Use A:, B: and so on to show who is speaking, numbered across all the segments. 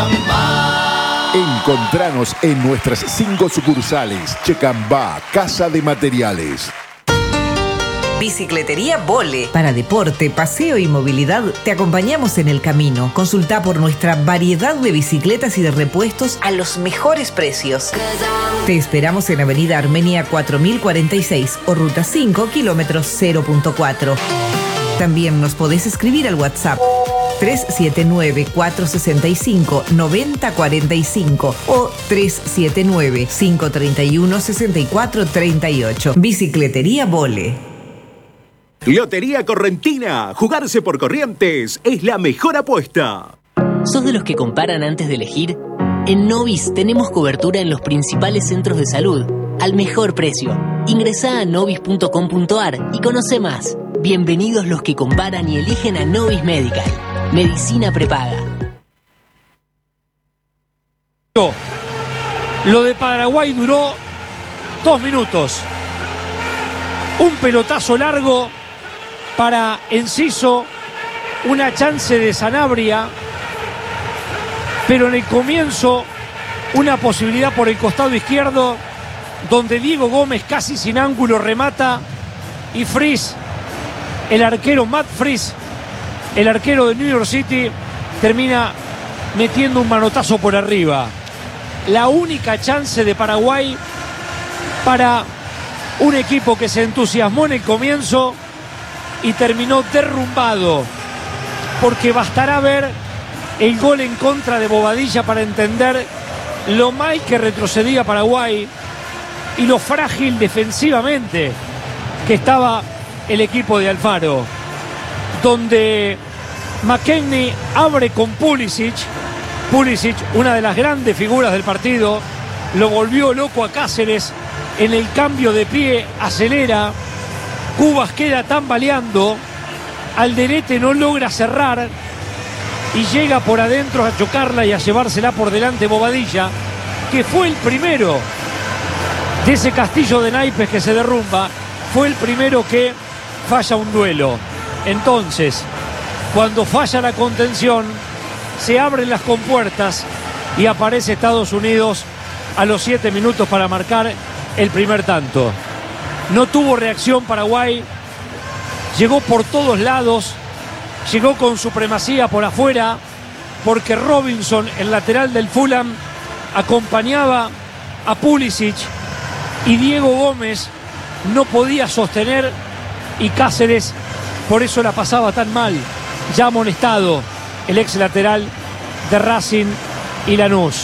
A: Encontranos en nuestras 5 sucursales. Checambá, Casa de Materiales.
B: Bicicletería Vole. Para deporte, paseo y movilidad, te acompañamos en el camino. Consulta por nuestra variedad de bicicletas y de repuestos a los mejores precios. Te esperamos en Avenida Armenia 4046 o Ruta 5, kilómetros 0.4. También nos podés escribir al WhatsApp 379-465-9045 o 379-531-6438. Bicicletería Vole.
C: Lotería Correntina. Jugarse por Corrientes es la mejor apuesta.
D: ¿Sos de los que comparan antes de elegir? En Novis tenemos cobertura en los principales centros de salud, al mejor precio. Ingresá a novis.com.ar y conoce más. Bienvenidos los que comparan y eligen a Novis Medical. Medicina prepaga.
E: Lo de Paraguay duró 2 minutos. Un pelotazo largo para Enciso, una chance de Sanabria, pero en el comienzo una posibilidad por el costado izquierdo donde Diego Gómez casi sin ángulo remata y Fries, el arquero Matt Fries, el arquero de New York City, termina metiendo un manotazo por arriba. La única chance de Paraguay para un equipo que se entusiasmó en el comienzo y terminó derrumbado, porque bastará ver el gol en contra de Bobadilla para entender lo mal que retrocedía Paraguay y lo frágil defensivamente que estaba el equipo de Alfaro, donde McKennie abre con Pulisic, una de las grandes figuras del partido, lo volvió loco a Cáceres. En el cambio de pie acelera, Cubas queda tambaleando, Alderete no logra cerrar y llega por adentro a chocarla y a llevársela por delante Bobadilla, que fue el primero de ese castillo de naipes que se derrumba, fue el primero que falla un duelo. Entonces, cuando falla la contención, se abren las compuertas y aparece Estados Unidos a los 7 minutos para marcar el primer tanto. No tuvo reacción Paraguay, llegó por todos lados, llegó con supremacía por afuera, porque Robinson, el lateral del Fulham, acompañaba a Pulisic y Diego Gómez no podía sostener, y Cáceres por eso la pasaba tan mal, ya amonestado el ex lateral de Racing y Lanús.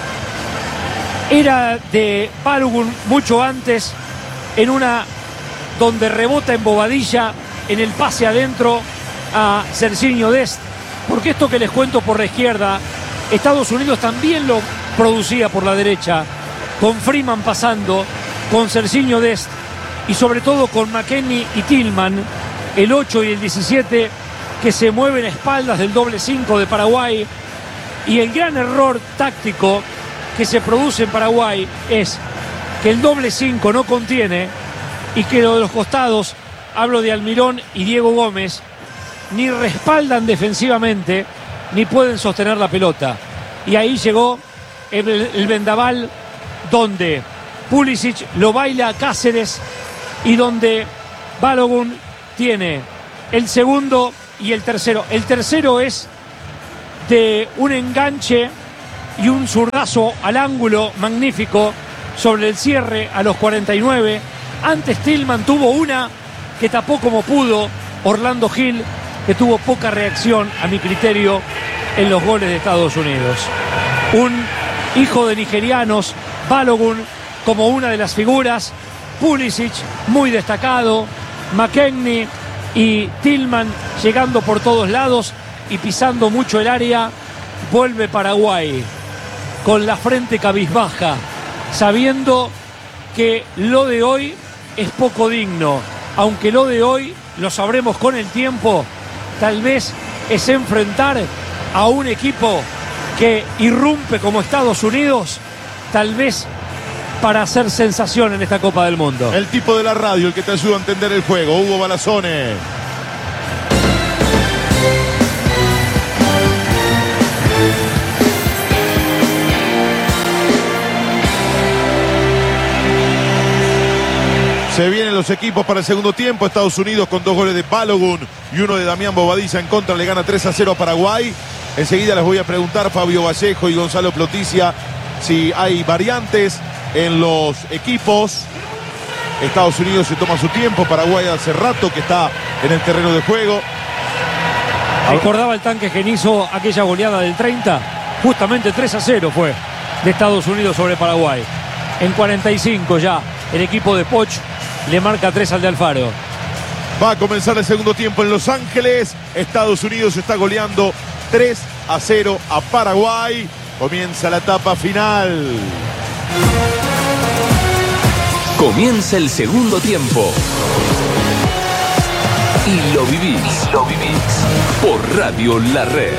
E: Era de Balogun mucho antes, en una donde rebota en Bobadilla, en el pase adentro a Serginho Dest, porque esto que les cuento por la izquierda, Estados Unidos también lo producía por la derecha, con Freeman pasando, con Serginho Dest y sobre todo con McKennie y Tillman, el 8 y el 17, que se mueven a espaldas del doble 5 de Paraguay. Y el gran error táctico que se produce en Paraguay es que el doble 5 no contiene y que lo de los costados, hablo de Almirón y Diego Gómez, ni respaldan defensivamente ni pueden sostener la pelota. Y ahí llegó el vendaval donde Pulisic lo baila a Cáceres y donde Balogun tiene el segundo y el tercero. El tercero es de un enganche y un zurdazo al ángulo magnífico sobre el cierre a los 49. Antes Tillman tuvo una que tapó como pudo Orlando Gil, que tuvo poca reacción a mi criterio en los goles de Estados Unidos. Un hijo de nigerianos, Balogun como una de las figuras, Pulisic muy destacado, McKennie y Tillman llegando por todos lados y pisando mucho el área. Vuelve Paraguay con la frente cabizbaja, sabiendo que lo de hoy es poco digno, aunque lo de hoy, lo sabremos con el tiempo, tal vez es enfrentar a un equipo que irrumpe como Estados Unidos, tal vez para hacer sensación en esta Copa del Mundo.
F: El tipo de la radio, el que te ayuda a entender el juego, Hugo Balazone. Se vienen los equipos para el segundo tiempo. Estados Unidos con 2 goles de Balogun y uno de Damián Bobadilla en contra. Le gana 3-0 a Paraguay. Enseguida les voy a preguntar, Fabio Vallejo y Gonzalo Ploticia, si hay variantes en los equipos. Estados Unidos se toma su tiempo. Paraguay hace rato que está en el terreno de juego.
E: Recordaba el Tanque Genizo aquella goleada del 30. Justamente 3-0 fue de Estados Unidos sobre Paraguay. En 45 ya el equipo de Poch le marca 3 al de Alfaro.
F: Va a comenzar el segundo tiempo en Los Ángeles. Estados Unidos está goleando 3-0 a Paraguay. Comienza la etapa final.
C: Comienza el segundo tiempo. Y lo vivís. Por Radio La Red.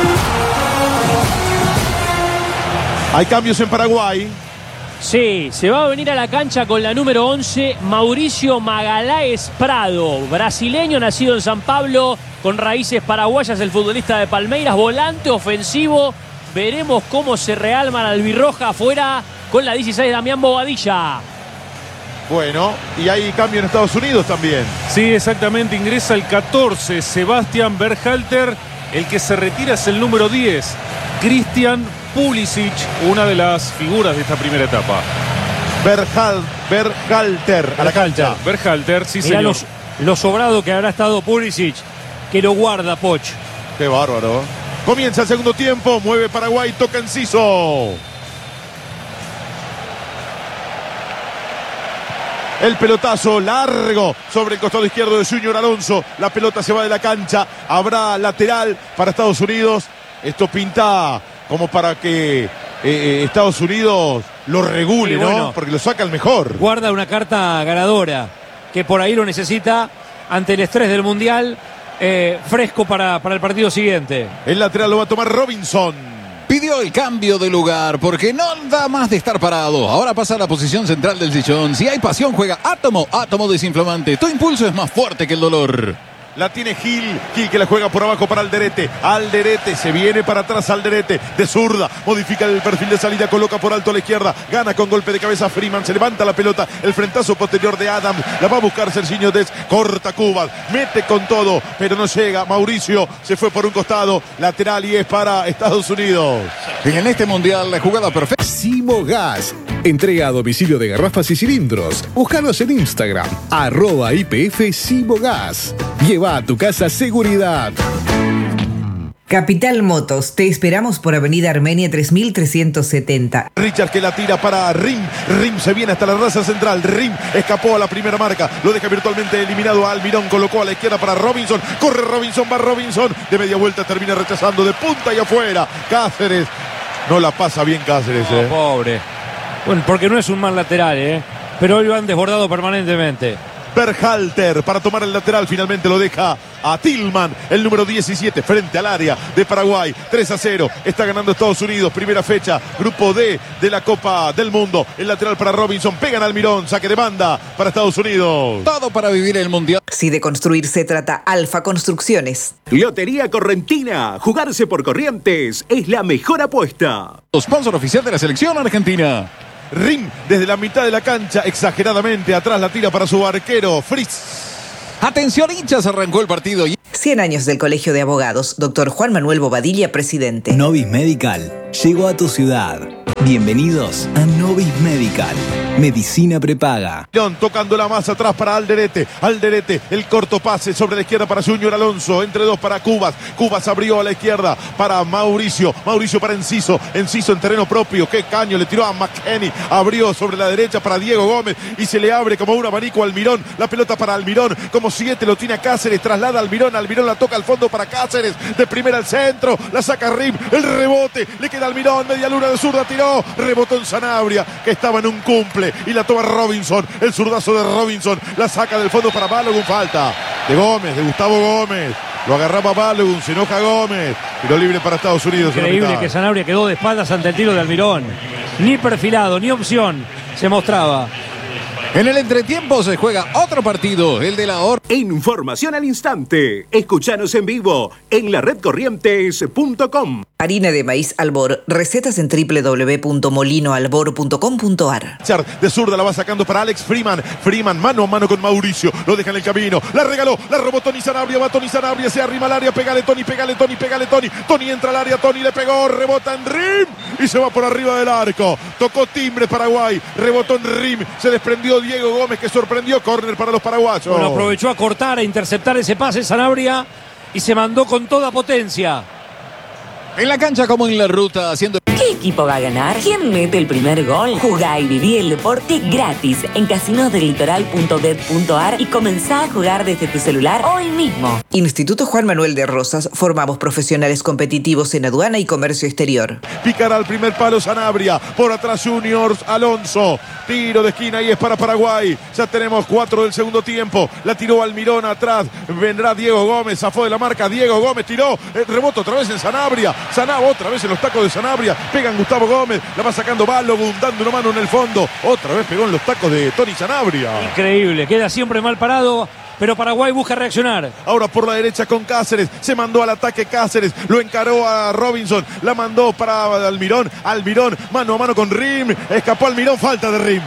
F: Hay cambios en Paraguay.
G: Sí, se va a venir a la cancha con la número 11, Mauricio Magaláes Prado, brasileño nacido en San Pablo, con raíces paraguayas, el futbolista de Palmeiras, volante ofensivo. Veremos cómo se realma la albirroja afuera con la 16 Damián Bobadilla.
F: Bueno, y hay cambio en Estados Unidos también.
H: Sí, exactamente, ingresa el 14, Sebastián Berhalter. El que se retira es el número 10, Christian Pulisic, una de las figuras de esta primera etapa.
F: Berhalter a la cancha.
H: Berhalter, sí,
E: Mirá
H: señor.
E: lo sobrado que habrá estado Pulisic, que lo guarda Poch.
F: Qué bárbaro. Comienza el segundo tiempo, mueve Paraguay, toca Enciso. El pelotazo largo sobre el costado izquierdo de Junior Alonso. La pelota se va de la cancha. Habrá lateral para Estados Unidos. Esto pinta como para que Estados Unidos lo regule,
E: Sí,
F: ¿no?
E: bueno.
F: Porque lo saca el mejor.
E: Guarda una carta ganadora, que por ahí lo necesita ante el estrés del Mundial, fresco para el partido siguiente.
F: El lateral lo va a tomar Robinson.
I: Pidió el cambio de lugar porque no da más de estar parado. Ahora pasa a la posición central del sillón. Si hay pasión, juega Átomo. Átomo desinflamante. Tu impulso es más fuerte que el dolor.
F: La tiene Gil que la juega por abajo para Alderete. Alderete se viene para atrás. Alderete de zurda, modifica el perfil de salida, coloca por alto a la izquierda, gana con golpe de cabeza Freeman, se levanta la pelota, el frentazo posterior de Adams, la va a buscar Serginho Dez, corta Cubas, mete con todo, pero no llega. Mauricio se fue por un costado, lateral y es para Estados Unidos.
I: En este mundial la jugada perfecta.
A: Simo Gas. Entrega a domicilio de garrafas y cilindros. Búscanos en Instagram, @IPF Simo Gas. Lleva a tu casa seguridad.
B: Capital Motos, te esperamos por Avenida Armenia 3370.
F: Richard que la tira para Rim. Rim se viene hasta la raza central. Rim escapó a la primera marca. Lo deja virtualmente eliminado a Almirón. Colocó a la izquierda para Robinson. Corre Robinson, va Robinson. De media vuelta termina rechazando de punta y afuera. Cáceres. No la pasa bien Cáceres.
E: No, pobre. Bueno, porque no es un mal lateral, pero hoy lo han desbordado permanentemente.
F: Berhalter para tomar el lateral, finalmente lo deja a Tillman, el número 17, frente al área de Paraguay. 3-0, está ganando Estados Unidos, primera fecha, grupo D de la Copa del Mundo. El lateral para Robinson, pegan al Almirón, saque de banda para Estados Unidos.
I: Todo para vivir el mundial.
B: Si de construir se trata, Alfa Construcciones.
C: Lotería Correntina. Jugarse por Corrientes es la mejor apuesta.
I: Sponsor oficial de la selección argentina.
F: Rim desde la mitad de la cancha, exageradamente atrás la tira para su arquero, Fritz.
I: Atención hinchas, arrancó el partido.
B: 100 años del Colegio de Abogados, Dr. Juan Manuel Bobadilla, presidente.
J: Novis Medical llegó a tu ciudad. Bienvenidos a Novis Medical. Medicina prepaga.
F: Tocándola más atrás para Alderete. Alderete, el corto pase sobre la izquierda para Junior Alonso. Entre dos para Cubas. Cubas abrió a la izquierda para Mauricio. Mauricio para Enciso. Enciso en terreno propio. Qué caño le tiró a McKenny. Abrió sobre la derecha para Diego Gómez. Y se le abre como un abanico a Almirón. La pelota para Almirón. Como 7 lo tiene a Cáceres. Traslada a Almirón. Almirón la toca al fondo para Cáceres. De primera al centro. La saca Rim. El rebote. Le queda Almirón. Media luna de zurda. Tiró. Rebotó en Sanabria, que estaba en un cumple, y la toma Robinson, el zurdazo de Robinson, la saca del fondo para Balogun, falta de Gómez, de Gustavo Gómez, lo agarraba Balogun, se enoja Gómez, tiro libre para Estados Unidos.
E: Increíble que Sanabria quedó de espaldas ante el tiro de Almirón, ni perfilado, ni opción se mostraba.
I: En el entretiempo se juega otro partido, el de la hora.
C: Información al instante. Escuchanos en vivo en laredcorrientes.com.
B: Harina de maíz Albor. Recetas en www.molinoalbor.com.ar.
F: De zurda la va sacando para Alex Freeman. Freeman mano a mano con Mauricio. Lo deja en el camino. La regaló. La robó Tony Sanabria. Va Tony Sanabria. Se arrima al área. Pégale Tony. Tony entra al área. Tony le pegó. Rebota en Rim. Y se va por arriba del arco. Tocó timbre Paraguay. Rebotó en Rim. Se desprendió Diego Gómez, que sorprendió. Córner para los paraguayos.
E: Bueno, aprovechó a cortar, a interceptar ese pase Sanabria y se mandó con toda potencia.
I: En la cancha como en la ruta, haciendo...
K: ¿Qué equipo va a ganar? ¿Quién mete el primer gol? Jugá y viví el deporte gratis en casinosdelitoral.bet.ar y comenzá a jugar desde tu celular hoy mismo.
B: Instituto Juan Manuel de Rosas. Formamos profesionales competitivos en aduana y comercio exterior.
F: Picará al primer palo Sanabria. Por atrás Juniors Alonso. Tiro de esquina y es para Paraguay. Ya tenemos 4 del segundo tiempo. La tiró Almirón atrás. Vendrá Diego Gómez. Zafó de la marca. Diego Gómez tiró. Rebote otra vez en Sanabria. Sanabria otra vez en los tacos de Sanabria. Pegan Gustavo Gómez. La va sacando Balogun. Dando una mano en el fondo. Otra vez pegó en los tacos de Tony Sanabria.
E: Increíble. Queda siempre mal parado. Pero Paraguay busca reaccionar.
F: Ahora por la derecha con Cáceres. Se mandó al ataque Cáceres. Lo encaró a Robinson. La mandó para Almirón. Almirón mano a mano con Rim. Escapó Almirón. Falta de Rim.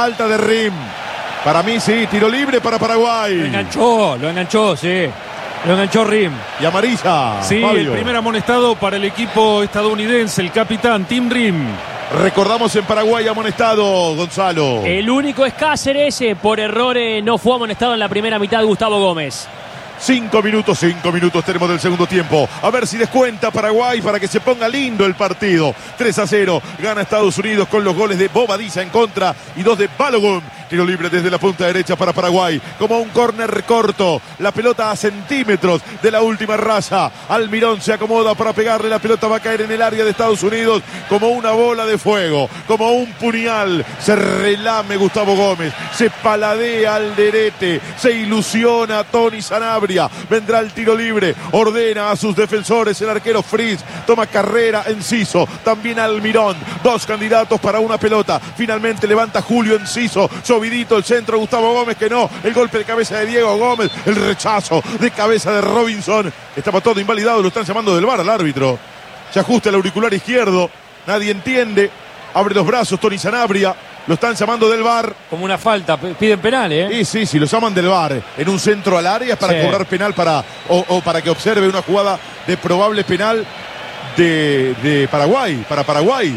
F: Para mí sí. Tiro libre para Paraguay.
E: Lo enganchó, sí. Lo enganchó Rim.
F: Y amarilla.
H: Sí, Fabio. El primer amonestado para el equipo estadounidense. El capitán Tim Rim.
F: Recordamos en Paraguay amonestado, Gonzalo.
G: El único es Cáceres, por error no fue amonestado en la primera mitad Gustavo Gómez.
F: 5 minutos tenemos del segundo tiempo. A ver si descuenta Paraguay para que se ponga lindo el partido. 3-0, gana Estados Unidos con los goles de Bobadilla en contra y 2 de Balogun. Tiro libre desde la punta derecha para Paraguay. Como un córner corto. La pelota a centímetros de la última raya. Almirón se acomoda para pegarle. La pelota va a caer en el área de Estados Unidos como una bola de fuego. Como un puñal. Se relame Gustavo Gómez. Se paladea Alderete. Se ilusiona Tony Sanabria. Vendrá el tiro libre. Ordena a sus defensores. El arquero Fritz. Toma carrera Enciso. También Almirón. 2 candidatos para una pelota. Finalmente levanta Julio Enciso. Llovidito el centro, Gustavo Gómez que no, el golpe de cabeza de Diego Gómez, el rechazo de cabeza de Robinson, estaba todo invalidado, lo están llamando del VAR al árbitro, se ajusta el auricular izquierdo, nadie entiende, abre los brazos Tony Sanabria, lo están llamando del VAR.
E: Como una falta, piden penal, ¿eh?
F: Sí, lo llaman del VAR, en un centro al área para cobrar penal o para que observe una jugada de probable penal de Paraguay, para Paraguay.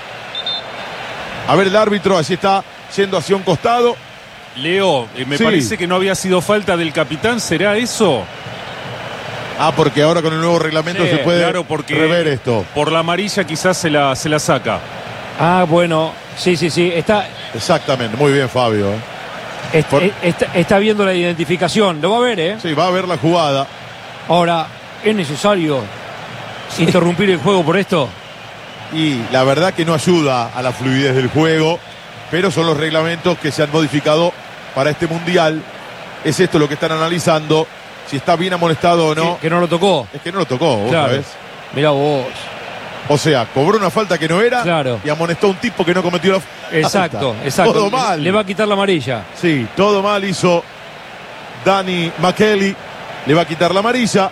F: A ver el árbitro, así está. Yendo hacia un costado.
H: Leo, me parece que no había sido falta del capitán, ¿será eso?
F: Porque ahora con el nuevo reglamento se puede rever esto.
H: Por la amarilla quizás se la saca.
E: Bueno, sí, está...
F: Exactamente, muy bien Fabio.
E: Está viendo la identificación, lo va a ver, ¿eh?
F: Sí, va a ver la jugada.
E: Ahora, ¿es necesario interrumpir el juego por esto?
F: Y la verdad que no ayuda a la fluidez del juego. Pero son los reglamentos que se han modificado para este mundial. Es esto lo que están analizando. Si está bien amonestado o no.
E: Que no lo tocó.
F: Es que no lo tocó, vos sabés.
E: Mirá vos.
F: O sea, cobró una falta que no era.
E: Claro.
F: Y amonestó a un tipo que no cometió la falta.
E: Exacto.
F: Todo mal.
E: Le va a quitar la amarilla.
F: Sí, todo mal hizo Danny McKelly. Le va a quitar la amarilla.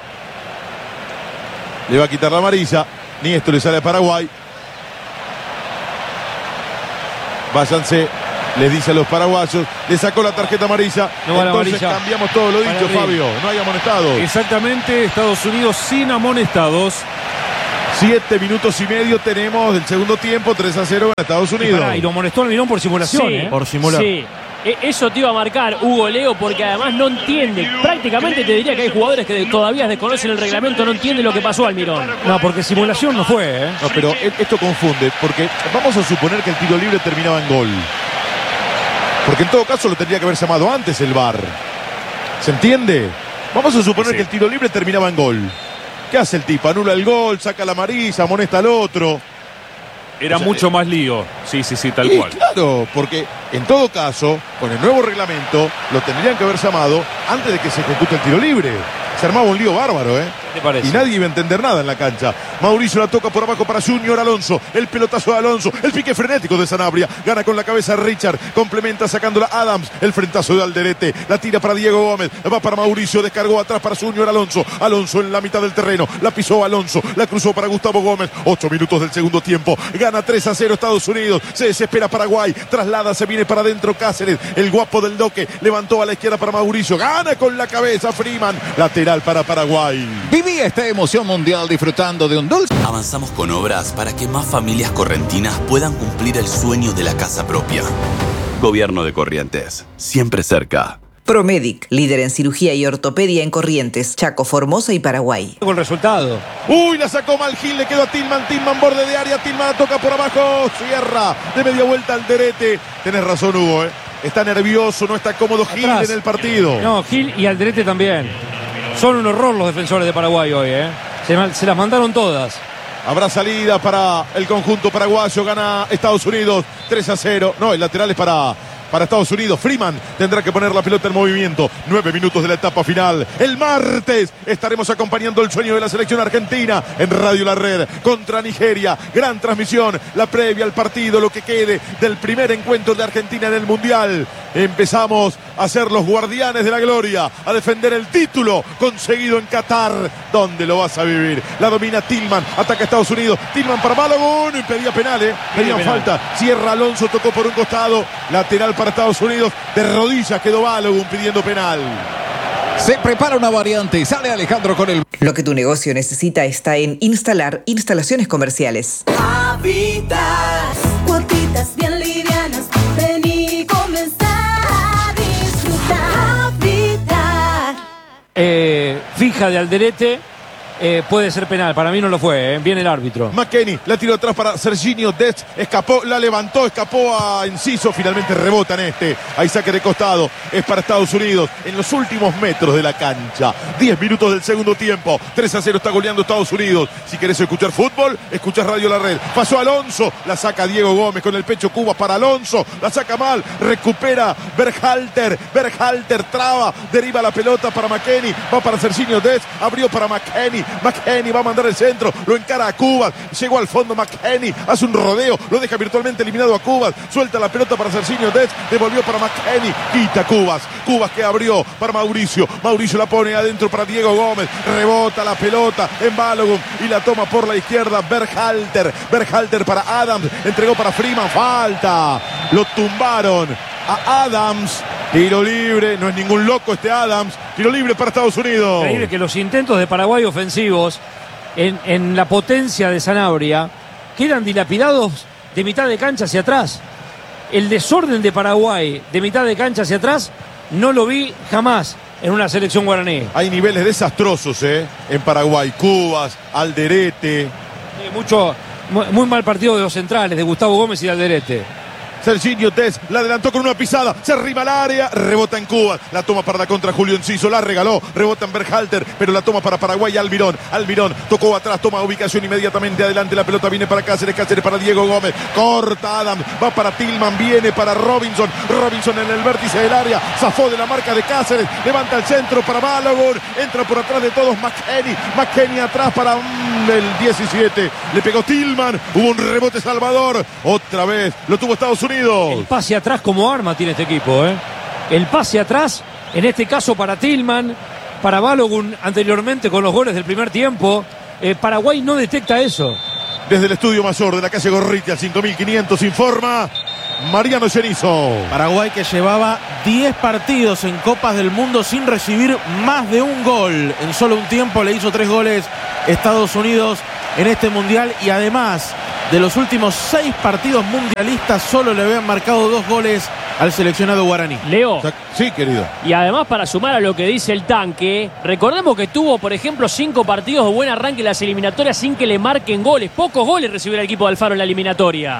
F: Ni esto le sale a Paraguay. Váyanse, les dice a los paraguayos, le sacó la tarjeta amarilla.
E: No va
F: entonces
E: la amarilla.
F: Cambiamos todo lo dicho, Fabio. No hay amonestados.
H: Exactamente, Estados Unidos sin amonestados.
F: 7 minutos y medio tenemos del segundo tiempo, 3-0 en Estados Unidos.
E: Y lo amonestó Almirón por simulación,
G: Sí,
E: Por simular.
G: Sí. Eso te iba a marcar Hugo Leo, porque además no entiende. Prácticamente te diría que hay jugadores que todavía desconocen el reglamento, no entienden lo que pasó al Mirón.
E: No, porque simulación no fue, ¿eh?
F: No, pero esto confunde, porque vamos a suponer que el tiro libre terminaba en gol. Porque en todo caso lo tendría que haber llamado antes el VAR. ¿Se entiende? Vamos a suponer que el tiro libre terminaba en gol. ¿Qué hace el tipo? Anula el gol, saca la amarilla, amonesta al otro.
H: Era mucho más lío. Sí, tal cual.
F: Claro, porque en todo caso, con el nuevo reglamento, lo tendrían que haber llamado antes de que se ejecute el tiro libre. Se armaba un lío bárbaro, ¿eh?
E: ¿Te parece?
F: Y nadie iba a entender nada en la cancha. Mauricio la toca por abajo para Junior Alonso. El pelotazo de Alonso. El pique frenético de Sanabria. Gana con la cabeza Richard. Complementa sacándola Adams. El frentazo de Alderete. La tira para Diego Gómez. Va para Mauricio. Descargó atrás para Junior Alonso. Alonso en la mitad del terreno. La pisó Alonso. La cruzó para Gustavo Gómez. 8 minutos del segundo tiempo. Gana 3-0 Estados Unidos. Se desespera Paraguay. Traslada. Se viene para adentro Cáceres. El guapo del Doque. Levantó a la izquierda para Mauricio. Gana con la cabeza Freeman. Lateral para Paraguay.
I: Viví esta emoción mundial disfrutando de un dulce.
L: Avanzamos con obras para que más familias correntinas puedan cumplir el sueño de la casa propia. Gobierno de Corrientes, siempre cerca.
B: Promedic, líder en cirugía y ortopedia en Corrientes, Chaco, Formosa y Paraguay.
E: Con resultado.
F: Uy, la sacó mal Gil, le quedó a Tillman. Tillman borde de área. Tillman la toca por abajo. Cierra de media vuelta Alderete. Tenés razón, Hugo, Está nervioso, no está cómodo Gil en el partido.
E: No, Gil y Alderete también. Son un horror los defensores de Paraguay hoy, Se las mandaron todas.
F: Habrá salida para el conjunto paraguayo. Gana Estados Unidos 3-0. No, el lateral es para Estados Unidos. Freeman tendrá que poner la pelota en movimiento. 9 minutos de la etapa final. El martes estaremos acompañando el sueño de la selección argentina en Radio La Red contra Nigeria. Gran transmisión, la previa al partido, lo que quede del primer encuentro de Argentina en el Mundial. Empezamos a ser los guardianes de la gloria, a defender el título conseguido en Qatar. ¿Dónde lo vas a vivir? La domina Tillman, ataca Estados Unidos. Tillman para Balogun, pedía penal, pedían falta. Cierra Alonso, tocó por un costado. Lateral para Estados Unidos, de rodillas quedó Balogun pidiendo penal.
I: Se prepara una variante, sale Alejandro con el...
B: Lo que tu negocio necesita está en Instalar Instalaciones Comerciales.
M: Habitas, cuotitas bien livianas, vení y comenzar a disfrutar. Habitar.
E: Fija de Alderete. Puede ser penal, para mí no lo fue, viene el árbitro.
F: McKennie la tiró atrás para Serginho Dest, escapó, la levantó, escapó a Enciso, finalmente rebota en hay saque de costado, es para Estados Unidos en los últimos metros de la cancha. 10 minutos del segundo tiempo, 3-0 está goleando Estados Unidos. Si querés escuchar fútbol, escuchás Radio La Red. Pasó Alonso, la saca Diego Gómez con el pecho Cubas para Alonso, la saca mal, recupera Berhalter traba, deriva la pelota para McKennie, va para Serginho Dest, abrió para McKennie va a mandar el centro, lo encara a Cubas, llegó al fondo McKennie, hace un rodeo, lo deja virtualmente eliminado a Cubas, suelta la pelota para Serginho Dest, devolvió para McKennie, quita Cubas que abrió para Mauricio la pone adentro para Diego Gómez, rebota la pelota en Balogun y la toma por la izquierda Berhalter para Adams, entregó para Freeman, falta, lo tumbaron a Adams. Tiro libre, no es ningún loco Adams. Tiro libre para Estados Unidos.
E: Increíble que los intentos de Paraguay ofensivos en la potencia de Sanabria quedan dilapidados de mitad de cancha hacia atrás. El desorden de Paraguay de mitad de cancha hacia atrás no lo vi jamás en una selección guaraní.
F: Hay niveles desastrosos en Paraguay. Cubas, Alderete.
E: Muy mal partido de los centrales, de Gustavo Gómez y de Alderete.
F: Serginho Dest la adelantó con una pisada, se arrima al área, rebota en Cuba, la toma para la contra Julio Enciso, la regaló, rebota en Berhalter, pero la toma para Paraguay Almirón tocó atrás, toma ubicación inmediatamente adelante, la pelota viene para Cáceres para Diego Gómez, corta Adam, va para Tillman, viene para Robinson en el vértice del área, zafó de la marca de Cáceres, levanta el centro para Balogun, entra por atrás de todos McKennie atrás para el 17, le pegó Tillman, hubo un rebote Salvador, otra vez, lo tuvo Estados Unidos.
E: El pase atrás como arma tiene este equipo, El pase atrás, en este caso para Tillman, para Balogun anteriormente con los goles del primer tiempo. Paraguay no detecta eso.
F: Desde el estudio mayor de la calle Gorriti al 5500 informa Mariano Genizo.
N: Paraguay que llevaba 10 partidos en Copas del Mundo sin recibir más de un gol. En solo un tiempo le hizo 3 goles Estados Unidos en este Mundial y además de los últimos 6 partidos mundialistas solo le habían marcado 2 goles al seleccionado guaraní.
G: Leo.
F: Sí, querido.
G: Y además, para sumar a lo que dice el tanque, recordemos que tuvo, por ejemplo, 5 partidos de buen arranque en las eliminatorias sin que le marquen goles. Pocos goles recibió el equipo de Alfaro en la eliminatoria.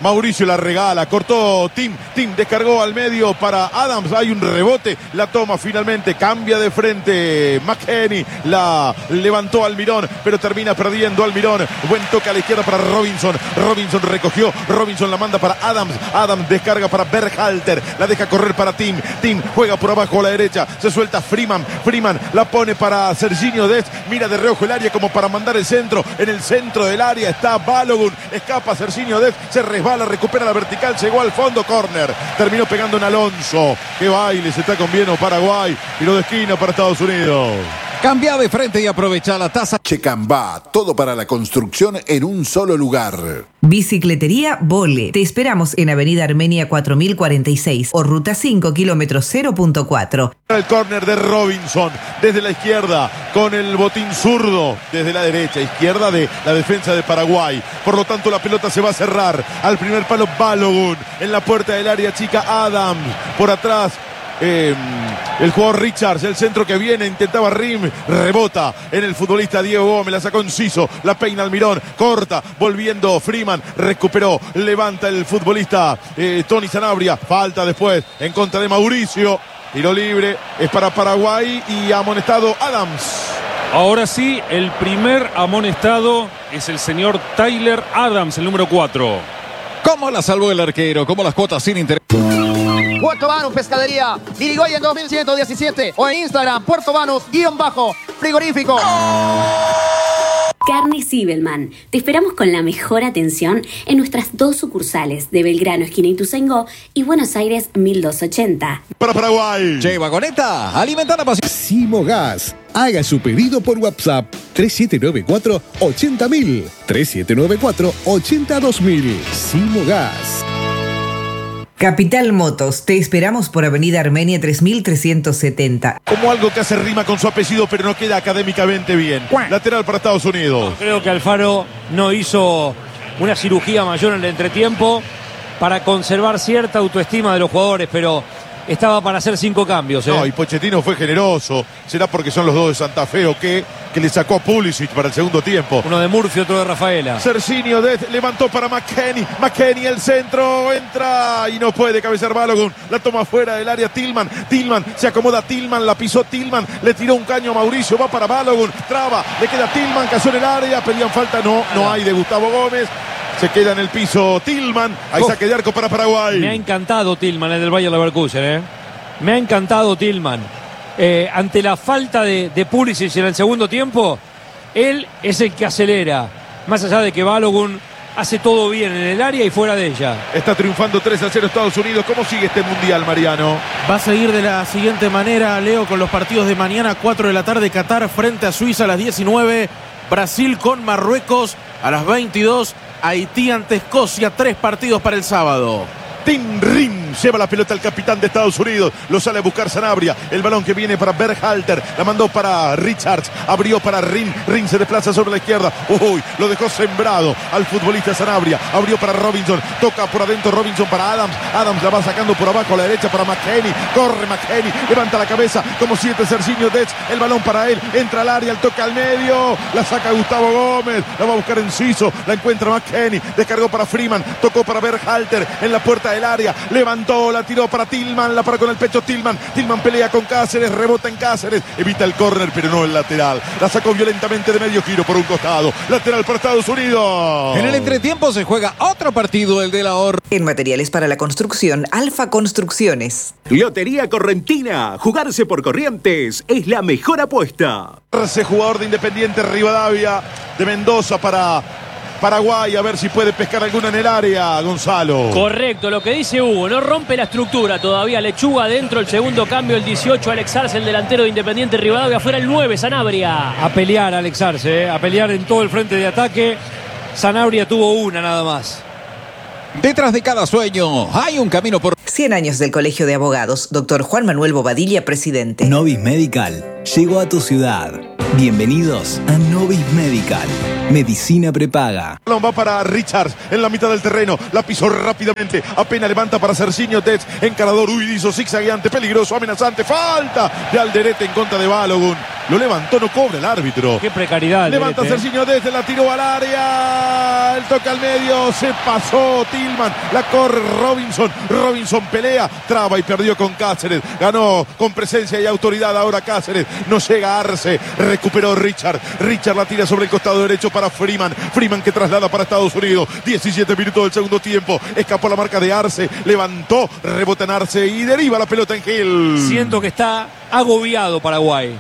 F: Mauricio la regala, cortó Tim descargó al medio para Adams, hay un rebote, la toma finalmente, cambia de frente McKennie, la levantó Almirón, pero termina perdiendo Almirón. Buen toque a la izquierda para Robinson recogió, Robinson la manda para Adams descarga para Berhalter, la deja correr para Tim juega por abajo a la derecha, se suelta Freeman la pone para Serginho Dest, mira de reojo el área como para mandar el centro, en el centro del área está Balogun, escapa Serginho Dest, se resbala, recupera la vertical, llegó al fondo, córner, terminó pegando en Alonso. Qué baile se está comiendo Paraguay, tiro de esquina para Estados Unidos.
I: Cambia de frente y aprovecha la tasa.
O: Checambá, todo para la construcción en un solo lugar.
B: Bicicletería Vole. Te esperamos en Avenida Armenia 4046 o Ruta 5, kilómetro 0.4.
F: El córner de Robinson desde la izquierda con el botín zurdo desde la derecha, izquierda de la defensa de Paraguay. Por lo tanto la pelota se va a cerrar al primer palo Balogun, en la puerta del área chica Adams, por atrás el jugador Richards, el centro que viene, intentaba Rim, rebota en el futbolista Diego Gómez, la sacó Enciso, la peina Almirón, corta, volviendo Freeman, recuperó, levanta el futbolista Tony Sanabria, falta después en contra de Mauricio, tiro libre, es para Paraguay y amonestado Adams.
H: Ahora sí, el primer amonestado es el señor Tyler Adams, el número 4.
I: ¿Cómo la salvó el arquero? ¿Cómo las cuotas sin interés?
P: Puerto Banús Pescadería, Dirigoyen 2117 o en Instagram, Puerto Banús_frigorífico.
Q: Carnes Zibelman. Te esperamos con la mejor atención en nuestras 2 sucursales de Belgrano, esquina Ituzaingó, y Buenos Aires 1280.
F: Para Paraguay.
I: Che, vagoneta, alimenta la pasión.
A: Simogas. Haga su pedido por WhatsApp 3794-80000. 3794-82000. Simogas.
B: Capital Motos, te esperamos por Avenida Armenia 3370.
F: Como algo que hace rima con su apellido, pero no queda académicamente bien. Lateral para Estados Unidos.
E: Creo que Alfaro no hizo una cirugía mayor en el entretiempo para conservar cierta autoestima de los jugadores, pero estaba para hacer 5 cambios.
F: No, y Pochettino fue generoso. Será porque son los dos de Santa Fe o qué, que le sacó a Pulisic para el segundo tiempo.
E: Uno de Murphy, otro de Rafaela.
F: Serginho Dest levantó para McKennie, el centro, entra y no puede cabecear Balogun. La toma fuera del área Tillman se acomoda Tillman, la pisó Tillman, le tiró un caño a Mauricio, va para Balogun, traba, le queda Tillman, cayó en el área, pedían falta, no hay de Gustavo Gómez. Se queda en el piso Tillman. Hay saque de arco para Paraguay.
E: Me ha encantado Tillman, el del Bayer Leverkusen. Me ha encantado Tillman. Ante la falta de Pulisic en el segundo tiempo, él es el que acelera. Más allá de que Balogun hace todo bien en el área y fuera de ella.
F: Está triunfando 3-0 Estados Unidos. ¿Cómo sigue este mundial, Mariano?
N: Va a seguir de la siguiente manera, Leo, con los partidos de mañana, 4 de la tarde, Qatar frente a Suiza a las 19, Brasil con Marruecos a las 22, Haití ante Escocia, 3 partidos para el sábado.
F: Tim Rim lleva la pelota al capitán de Estados Unidos, lo sale a buscar Sanabria, el balón que viene para Berhalter, la mandó para Richards, abrió para Rim se desplaza sobre la izquierda, lo dejó sembrado al futbolista Sanabria, abrió para Robinson, toca por adentro Robinson para Adams la va sacando por abajo a la derecha para McKennie, corre McKennie, levanta la cabeza como 7 Serginho Dest, el balón para él, entra al área, el toque al medio, la saca Gustavo Gómez, la va a buscar Enciso, la encuentra McKennie, descargó para Freeman, tocó para Berhalter en la puerta del área, levantó, la tiró para Tillman, la para con el pecho Tillman pelea con Cáceres, rebota en Cáceres, evita el córner pero no el lateral, la sacó violentamente de medio giro por un costado, lateral para Estados Unidos.
I: En el entretiempo se juega otro partido, el de la Hora.
B: En materiales para la construcción, Alfa Construcciones.
C: Lotería Correntina, jugarse por Corrientes es la mejor apuesta.
F: Jugador de Independiente Rivadavia de Mendoza para Paraguay, a ver si puede pescar alguna en el área, Gonzalo.
G: Correcto, lo que dice Hugo, no rompe la estructura todavía. Lechuga dentro, el segundo cambio, el 18, Alex Arce, el delantero de Independiente Rivadavia, afuera el 9, Sanabria.
E: A pelear Alex Arce, a pelear en todo el frente de ataque. Sanabria tuvo una nada más.
I: Detrás de cada sueño hay un camino por...
B: 100 años del Colegio de Abogados, Dr. Juan Manuel Bobadilla, presidente.
J: Novis Medical llegó a tu ciudad. Bienvenidos a Novis Medical. Medicina prepaga.
F: El balón va para Richards en la mitad del terreno. La pisó rápidamente. Apenas levanta para Serginho Dest. Encarador, hizo zigzagueante, peligroso, amenazante. Falta de Alderete en contra de Balogun. Lo levantó, no cobra el árbitro.
E: Qué precariedad.
F: Levanta Serginho desde la tiró al área. El toque al medio. Se pasó Tillman. La corre Robinson. Robinson pelea. Traba y perdió con Cáceres. Ganó con presencia y autoridad ahora Cáceres. No llega Arce. Recuperó Richard. Richard la tira sobre el costado derecho para Freeman. Freeman que traslada para Estados Unidos. 17 minutos del segundo tiempo. Escapó la marca de Arce. Levantó. Rebota en Arce y deriva la pelota en Gil.
E: Siento que está agobiado Paraguay.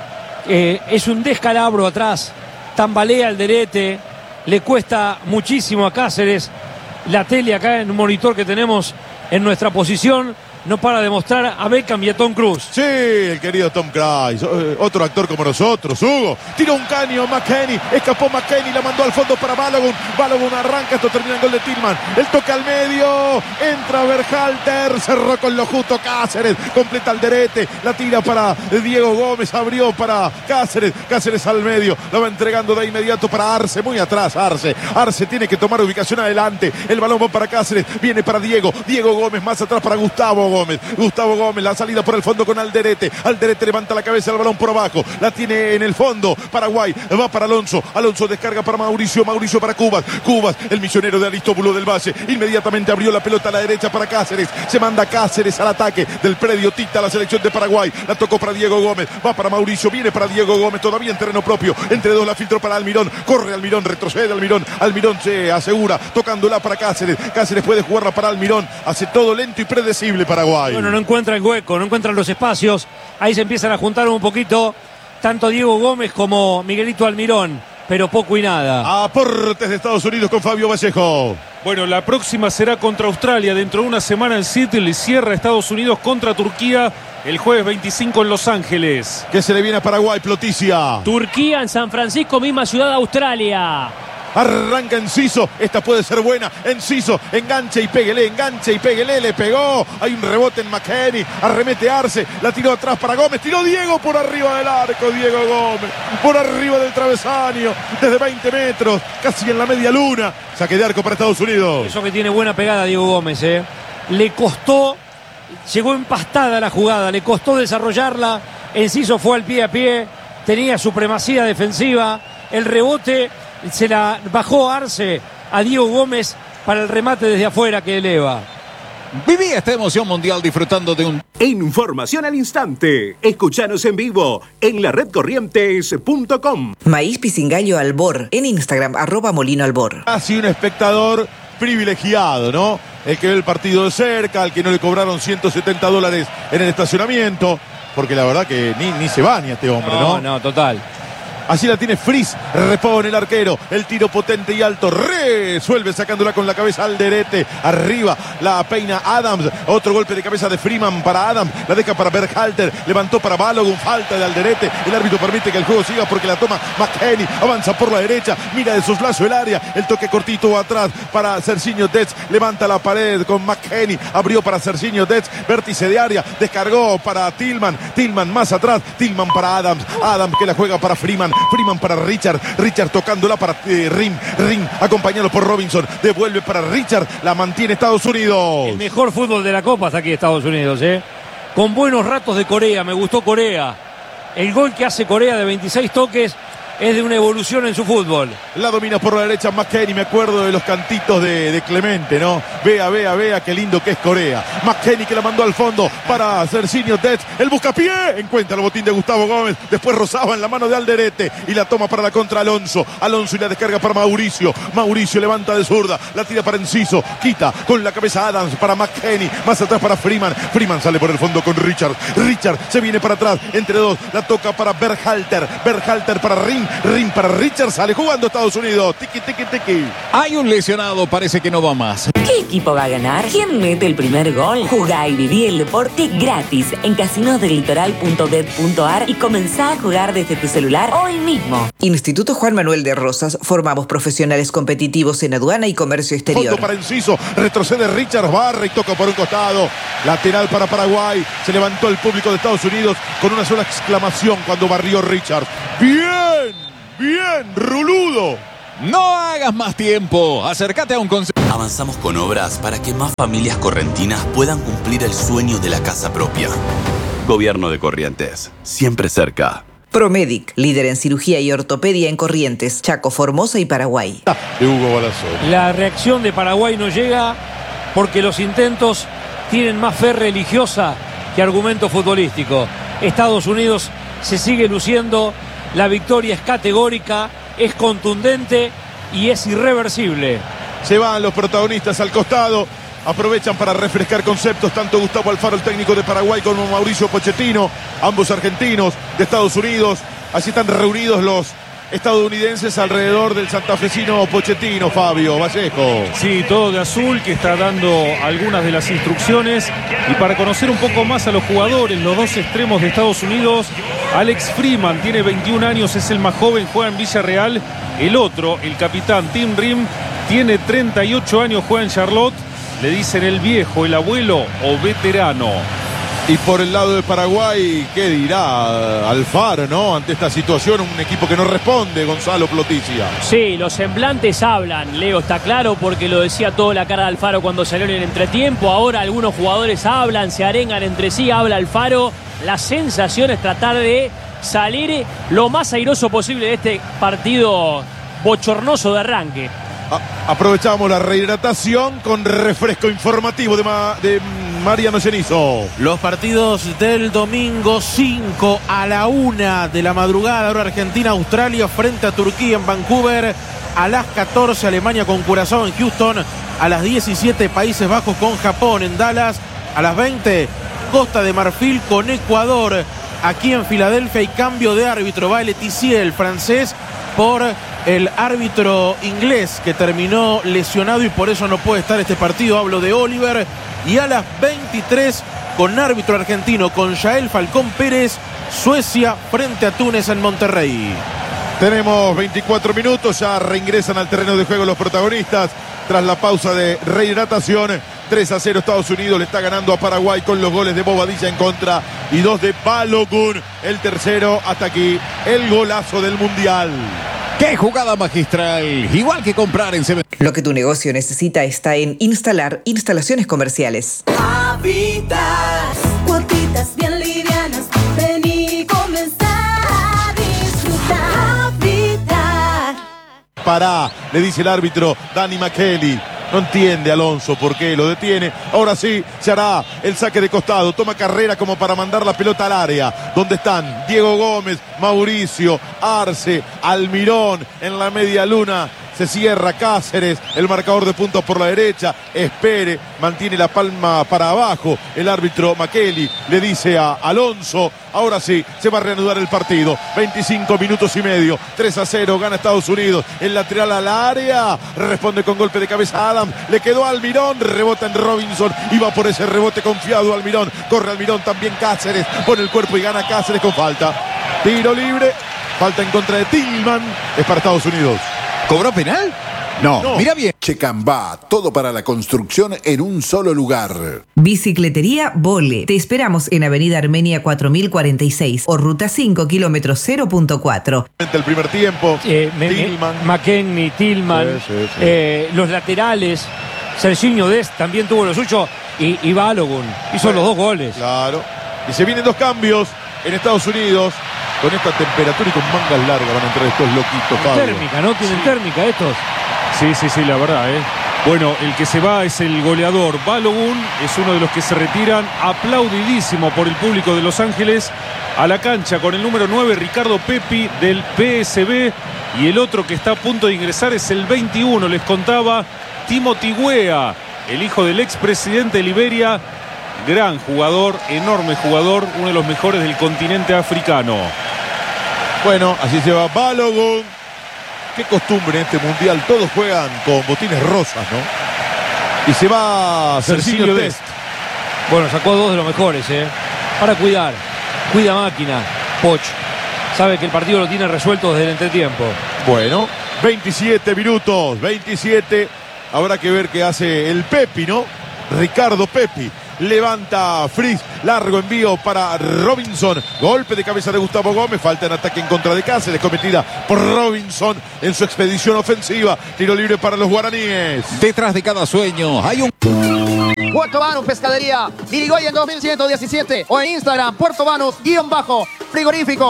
E: Es un descalabro atrás. Tambalea Alderete. Le cuesta muchísimo a Cáceres. La tele acá en un monitor que tenemos en nuestra posición no para de mostrar a Beckham y a Tom Cruise.
F: Sí, el querido Tom Cruise, otro actor como nosotros, Hugo. Tiró un caño McKennie, escapó McKennie, la mandó al fondo para Balogun. Balogun arranca, esto termina en gol de Tillman. El toque al medio, entra Berhalter, cerró con lo justo Cáceres, completa Alderete, la tira para Diego Gómez, abrió para Cáceres, Cáceres al medio, la va entregando de inmediato para Arce, muy atrás Arce. Arce tiene que tomar ubicación adelante, el balón va para Cáceres, viene para Diego Gómez, más atrás para Gustavo Gómez, la salida por el fondo con Alderete. Alderete levanta la cabeza, el balón por abajo. La tiene en el fondo. Paraguay va para Alonso. Alonso descarga para Mauricio. Mauricio para Cubas. Cubas, el misionero de Aristóbulo del Valle. Inmediatamente abrió la pelota a la derecha para Cáceres. Se manda Cáceres al ataque del predio Tita, la selección de Paraguay. La tocó para Diego Gómez. Va para Mauricio. Viene para Diego Gómez. Todavía en terreno propio. Entre dos la filtró para Almirón. Corre Almirón. Retrocede Almirón. Almirón se asegura. Tocándola para Cáceres. Cáceres puede jugarla para Almirón. Hace todo lento y predecible Paraguay.
E: Bueno, no encuentra el hueco, no encuentran los espacios. Ahí se empiezan a juntar un poquito tanto Diego Gómez como Miguelito Almirón, pero poco y nada.
F: Aportes de Estados Unidos con Fabio Vallejo.
H: Bueno, la próxima será contra Australia dentro de una semana en Seattle y cierra Estados Unidos contra Turquía el jueves 25 en Los Ángeles.
F: ¿Qué se le viene a Paraguay, Ploticia?
G: Turquía en San Francisco, misma ciudad de Australia.
F: Arranca Enciso, esta puede ser buena. Enciso, enganche y péguele, le pegó. Hay un rebote en McKennie, arremete Arce, la tiró atrás para Gómez, tiró Diego por arriba del arco, Diego Gómez, por arriba del travesaño, desde 20 metros, casi en la media luna. Saque de arco para Estados Unidos.
E: Eso que tiene buena pegada Diego Gómez, Le costó, llegó empastada la jugada, le costó desarrollarla. Enciso fue al pie a pie, tenía supremacía defensiva, el rebote se la bajó Arce a Diego Gómez para el remate desde afuera que eleva.
I: Viví esta emoción mundial disfrutando de un...
C: Información al instante. Escuchanos en vivo en la redcorrientes.com.
B: Maíz Pisingallo Albor en Instagram @molinoalbor.
F: Casi un espectador privilegiado, ¿no? El que ve el partido de cerca, al que no le cobraron $170 en el estacionamiento, porque la verdad que ni se baña este hombre, ¿no?
E: No, total.
F: Así la tiene Fris, repone el arquero, el tiro potente y alto, resuelve sacándola con la cabeza Alderete, arriba la peina Adams, otro golpe de cabeza de Freeman para Adams, la deja para Berhalter, levantó para Balogun, falta de Alderete, el árbitro permite que el juego siga porque la toma McKennie, avanza por la derecha, mira de soslazo el área, el toque cortito atrás para Serginho Dest, levanta la pared con McKennie, abrió para Serginho Dest, vértice de área, descargó para Tillman más atrás, Tillman para Adams que la juega para Freeman para Richard tocándola para Rim acompañado por Robinson, devuelve para Richard, la mantiene Estados Unidos.
E: El mejor fútbol de la Copa está aquí Estados Unidos, con buenos ratos de Corea, me gustó Corea. El gol que hace Corea de 26 toques es de una evolución en su fútbol.
F: La domina por la derecha McKennie, me acuerdo de los cantitos de Clemente, ¿no? Vea, qué lindo que es Corea. McKennie que la mandó al fondo para Serginho Dest, el buscapié, encuentra el botín de Gustavo Gómez, después rozaba en la mano de Alderete y la toma para la contra Alonso y la descarga para Mauricio levanta de zurda, la tira para Enciso, quita con la cabeza Adams para McKennie, más atrás para Freeman sale por el fondo con Richard se viene para atrás, entre dos, la toca para Berhalter para Rim para Richard, sale jugando Estados Unidos. Tiki.
I: Hay un lesionado, parece que no va más.
K: ¿Qué equipo va a ganar? ¿Quién mete el primer gol? Jugá y viví el deporte gratis en casinosdelitoral.bet.ar y comenzá a jugar desde tu celular hoy mismo.
B: Instituto Juan Manuel de Rosas, formamos profesionales competitivos en aduana y comercio exterior.
F: Fondo para Enciso, retrocede Richard, barra y toca por un costado. Lateral para Paraguay, se levantó el público de Estados Unidos con una sola exclamación cuando barrió Richard. Bien, Ruludo.
I: No hagas más tiempo, acércate a un consejo.
L: Avanzamos con obras para que más familias correntinas puedan cumplir el sueño de la casa propia. Gobierno de Corrientes, siempre cerca.
B: Promedic, líder en cirugía y ortopedia en Corrientes, Chaco, Formosa y Paraguay.
F: De Hugo Balazo.
E: La reacción de Paraguay no llega porque los intentos tienen más fe religiosa que argumento futbolístico. Estados Unidos se sigue luciendo, la victoria es categórica, es contundente y es irreversible.
F: Se van los protagonistas al costado. Aprovechan para refrescar conceptos tanto Gustavo Alfaro, el técnico de Paraguay, como Mauricio Pochettino, ambos argentinos de Estados Unidos. Así están reunidos los estadounidenses alrededor del santafesino Pochettino, Fabio Vallejo.
H: Sí, todo de azul, que está dando algunas de las instrucciones. Y para conocer un poco más a los jugadores, los dos extremos de Estados Unidos, Alex Freeman tiene 21 años, es el más joven, juega en Villarreal. El otro, el capitán Tim Rim, tiene 38 años, juega en Charlotte. Le dicen el viejo, el abuelo o veterano.
F: Y por el lado de Paraguay, ¿qué dirá Alfaro, no? Ante esta situación, un equipo que no responde, Gonzalo Ploticia.
G: Sí, los semblantes hablan, Leo, está claro, porque lo decía toda la cara de Alfaro cuando salió en el entretiempo. Ahora algunos jugadores hablan, se arengan entre sí, habla Alfaro. La sensación es tratar de salir lo más airoso posible de este partido bochornoso de arranque.
F: Aprovechamos la rehidratación con refresco informativo de Mariano Cenizo.
N: Los partidos del domingo, 5 a la 1 de la madrugada, hora Argentina, Australia frente a Turquía en Vancouver. A las 14, Alemania con Curazao en Houston. A las 17, Países Bajos con Japón en Dallas. A las 20, Costa de Marfil con Ecuador aquí en Filadelfia. Y cambio de árbitro, va Letizier, el francés, por el árbitro inglés que terminó lesionado y por eso no puede estar este partido. Hablo de Oliver. Y a las 23, con árbitro argentino, con Yael Falcón Pérez, Suecia frente a Túnez en Monterrey.
F: Tenemos 24 minutos, ya reingresan al terreno de juego los protagonistas tras la pausa de rehidratación. 3-0 Estados Unidos le está ganando a Paraguay con los goles de Bobadilla en contra y 2 de Balogun. El tercero, hasta aquí, el golazo del Mundial.
I: ¡Qué jugada magistral! Igual que comprar en Cement.
B: Lo que tu negocio necesita está en Instalar Instalaciones Comerciales.
M: Habitas, cuotitas bien livianas, ven y comenzar a disfrutar. Habitat.
F: Pará, le dice el árbitro Danny McKelly. No entiende Alonso por qué lo detiene. Ahora sí, se hará el saque de costado. Toma carrera como para mandar la pelota al área. Donde están Diego Gómez, Mauricio, Arce, Almirón en la media luna. Se cierra Cáceres, el marcador de puntos por la derecha. Espere, mantiene la palma para abajo. El árbitro McKelly le dice a Alonso, ahora sí, se va a reanudar el partido. 25 minutos y medio, 3-0, gana Estados Unidos. El lateral al área, responde con golpe de cabeza Adam. Le quedó a Almirón, rebota en Robinson. Iba por ese rebote confiado Almirón. Corre Almirón, también Cáceres. Pone el cuerpo y gana Cáceres con falta. Tiro libre, falta en contra de Tillman. Es para Estados Unidos.
I: ¿Cobró penal? No, mira bien.
O: Checambá, todo para la construcción en un solo lugar.
B: Bicicletería Vole. Te esperamos en Avenida Armenia 4046 o Ruta 5, kilómetro 0.4.
F: El primer tiempo, Tillman.
E: McKennie, Tillman,
F: sí.
E: Los laterales, Serginho Dest también tuvo lo suyo y Balogun hizo los 2 goles.
F: Claro. Y se vienen 2 cambios en Estados Unidos. Con esta temperatura y con mangas largas van a entrar estos loquitos, Pablo.
E: Térmica, ¿no? Tienen térmica estos.
H: Sí, la verdad, Bueno, el que se va es el goleador Balogun, es uno de los que se retiran, aplaudidísimo por el público de Los Ángeles. A la cancha con el número 9, Ricardo Pepi del PSV. Y el otro que está a punto de ingresar es el 21, les contaba, Timothy Weah, el hijo del expresidente de Liberia. Gran jugador, enorme jugador, uno de los mejores del continente africano.
F: Bueno, así se va Balogun. Qué costumbre en este mundial, todos juegan con botines rosas, ¿no? Y se va Serginho Dest.
E: Bueno, sacó 2 de los mejores, Para cuidar, cuida máquina, Poch. Sabe que el partido lo tiene resuelto desde el entretiempo.
F: Bueno, 27 minutos, 27. Habrá que ver qué hace el Pepi, ¿no? Ricardo Pepi. Levanta Fritz, largo envío para Robinson, golpe de cabeza de Gustavo Gómez, falta en ataque en contra de Cáceres, cometida por Robinson en su expedición ofensiva. Tiro libre para los guaraníes.
I: Detrás de cada sueño hay un...
P: Puerto Banús Pescadería, Irigoyen 2117 o en Instagram, Puerto Banús_frigorífico.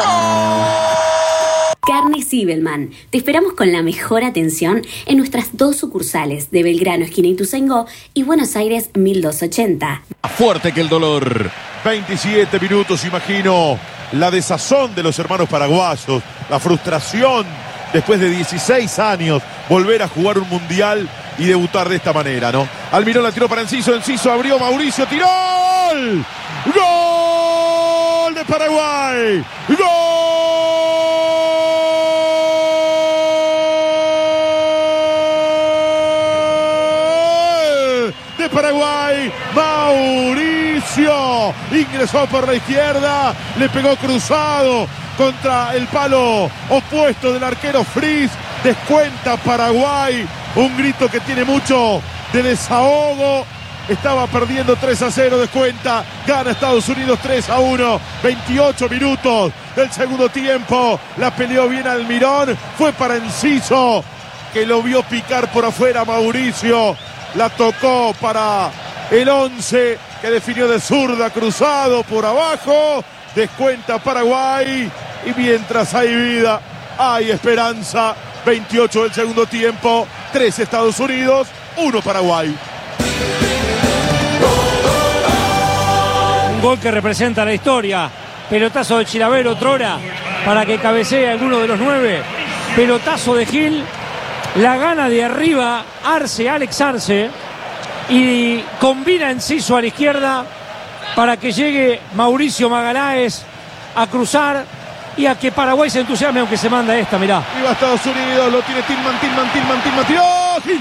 Q: Carnes Zibelman. Te esperamos con la mejor atención en nuestras 2 sucursales de Belgrano, esquina Ituzaingó, y Buenos Aires 1280.
I: Fuerte que el dolor.
F: 27 minutos, imagino la desazón de los hermanos paraguayos, la frustración después de 16 años, volver a jugar un mundial y debutar de esta manera, ¿no? Almirón la tiró para Enciso, Enciso abrió, Mauricio tiró. ¡Gol! ¡Gol de Paraguay! ¡Gol de Paraguay! Mauricio ingresó por la izquierda, le pegó cruzado contra el palo opuesto del arquero Fritz. Descuenta Paraguay, un grito que tiene mucho de desahogo. Estaba perdiendo 3-0, descuenta, gana Estados Unidos 3-1, 28 minutos del segundo tiempo, la peleó bien Almirón, fue para Enciso, que lo vio picar por afuera Mauricio, la tocó para el 11, que definió de zurda, cruzado por abajo, descuenta Paraguay, y mientras hay vida, hay esperanza. 28 del segundo tiempo, 3 Estados Unidos, 1 Paraguay.
E: Un gol que representa la historia. Pelotazo de Chilavero, otrora, para que cabecee alguno de los 9. Pelotazo de Gil. La gana de arriba Alex Arce. Y combina Enciso a la izquierda para que llegue Mauricio Magaláes a cruzar y a que Paraguay se entusiasme, aunque se manda esta, mirá.
F: Iba a Estados Unidos, lo tiene Tillman, tiró Gil.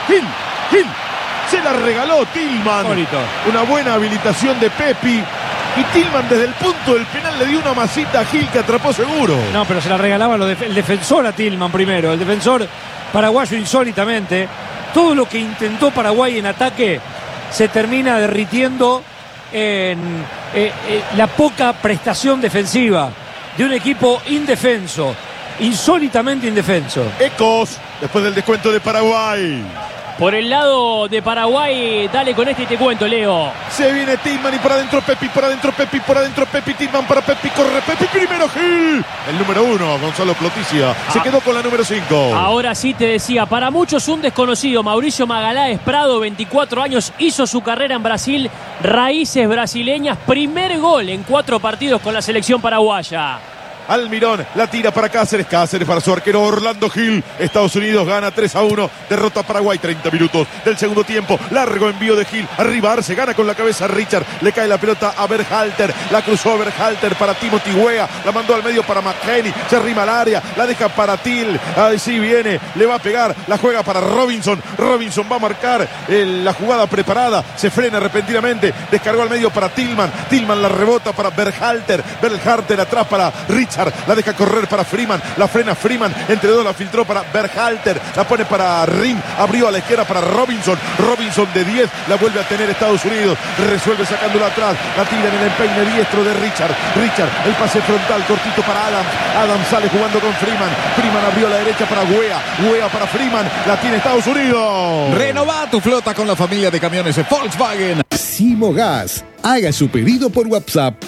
F: Se la regaló Tillman.
E: Bonito.
F: Una buena habilitación de Pepi. Y Tillman desde el punto del penal le dio una masita a Gil que atrapó seguro.
E: No, pero se la regalaba el defensor a Tillman primero. El defensor paraguayo insólitamente. Todo lo que intentó Paraguay en ataque se termina derritiendo en la poca prestación defensiva de un equipo indefenso, insólitamente indefenso.
F: Ecos, después del descuento de Paraguay.
G: Por el lado de Paraguay, dale con este y te cuento, Leo.
F: Se viene Tillman y por adentro Pepi, Tillman para Pepi, corre Pepi, primero Gil. El número 1, Gonzalo Ploticia, se quedó con la número 5.
G: Ahora sí te decía, para muchos un desconocido, Mauricio Magaláes Prado, 24 años, hizo su carrera en Brasil, raíces brasileñas, primer gol en 4 partidos con la selección paraguaya.
F: Almirón la tira para Cáceres para su arquero Orlando Gil. Estados Unidos gana 3-1, derrota a Paraguay. 30 minutos del segundo tiempo, largo envío de Gil, arriba Arce, gana con la cabeza Richard, le cae la pelota a Berhalter, la cruzó a Berhalter para Timothy Weah, la mandó al medio para McKennie, se arrima al área, la deja para Till, ahí sí viene, le va a pegar, la juega para Robinson va a marcar la jugada preparada, se frena repentinamente, descargó al medio para Tillman la rebota para Berhalter atrás para Richard, la deja correr para Freeman, la frena Freeman, entre dos la filtró para Berhalter, la pone para Rim, abrió a la izquierda para Robinson de 10, la vuelve a tener Estados Unidos, resuelve sacándola atrás, la tira en el empeine diestro de Richard, el pase frontal cortito para Adams sale jugando con Freeman abrió a la derecha para Weah para Freeman, la tiene Estados Unidos.
I: Renova tu flota con la familia de camiones de Volkswagen.
A: Simogas. Haga su pedido por WhatsApp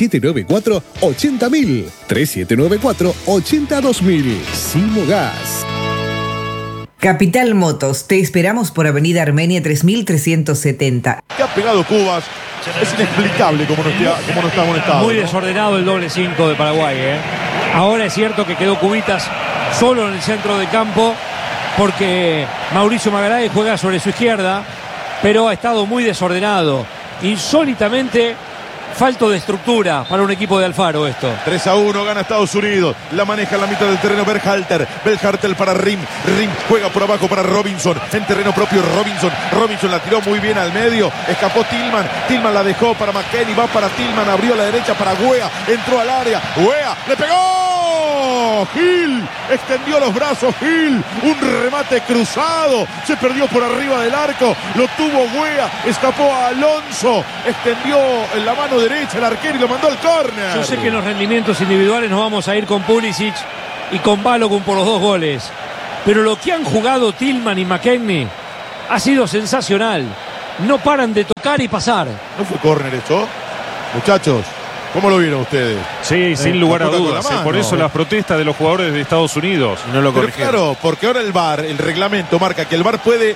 A: 3794-80000, 3794-82000. Simogas.
B: Capital Motos, te esperamos por Avenida Armenia 3370.
F: Que ha pegado Cubas, es inexplicable cómo no está amonestado.
E: Muy desordenado el doble 5 de Paraguay, ¿eh? Ahora es cierto que quedó Cubitas solo en el centro del campo porque Mauricio Magaláes juega sobre su izquierda, pero ha estado muy desordenado. Insólitamente falto de estructura para un equipo de Alfaro esto.
F: 3-1 gana Estados Unidos, la maneja en la mitad del terreno Berhalter para Rim juega por abajo para Robinson, en terreno propio Robinson la tiró muy bien al medio, escapó Tillman la dejó para McKennie, va para Tillman, abrió la derecha para Weah, entró al área, Weah, le pegó, Gil, extendió los brazos Gil, un remate cruzado, se perdió por arriba del arco, lo tuvo Weah, escapó a Alonso, extendió en la mano derecha el arquero y lo mandó al córner.
E: Yo sé que en los rendimientos individuales nos vamos a ir con Pulisic y con Balogun por los 2 goles, pero lo que han jugado Tillman y McKennie ha sido sensacional. no paran de tocar y pasar.
F: ¿No fue córner eso? Muchachos, ¿cómo lo vieron ustedes?
H: Sí, sin lugar a dudas. Por eso las protestas de los jugadores de Estados Unidos.
N: No lo
F: Pero
N: corrigieron.
F: claro, porque ahora el VAR, el reglamento marca que el VAR puede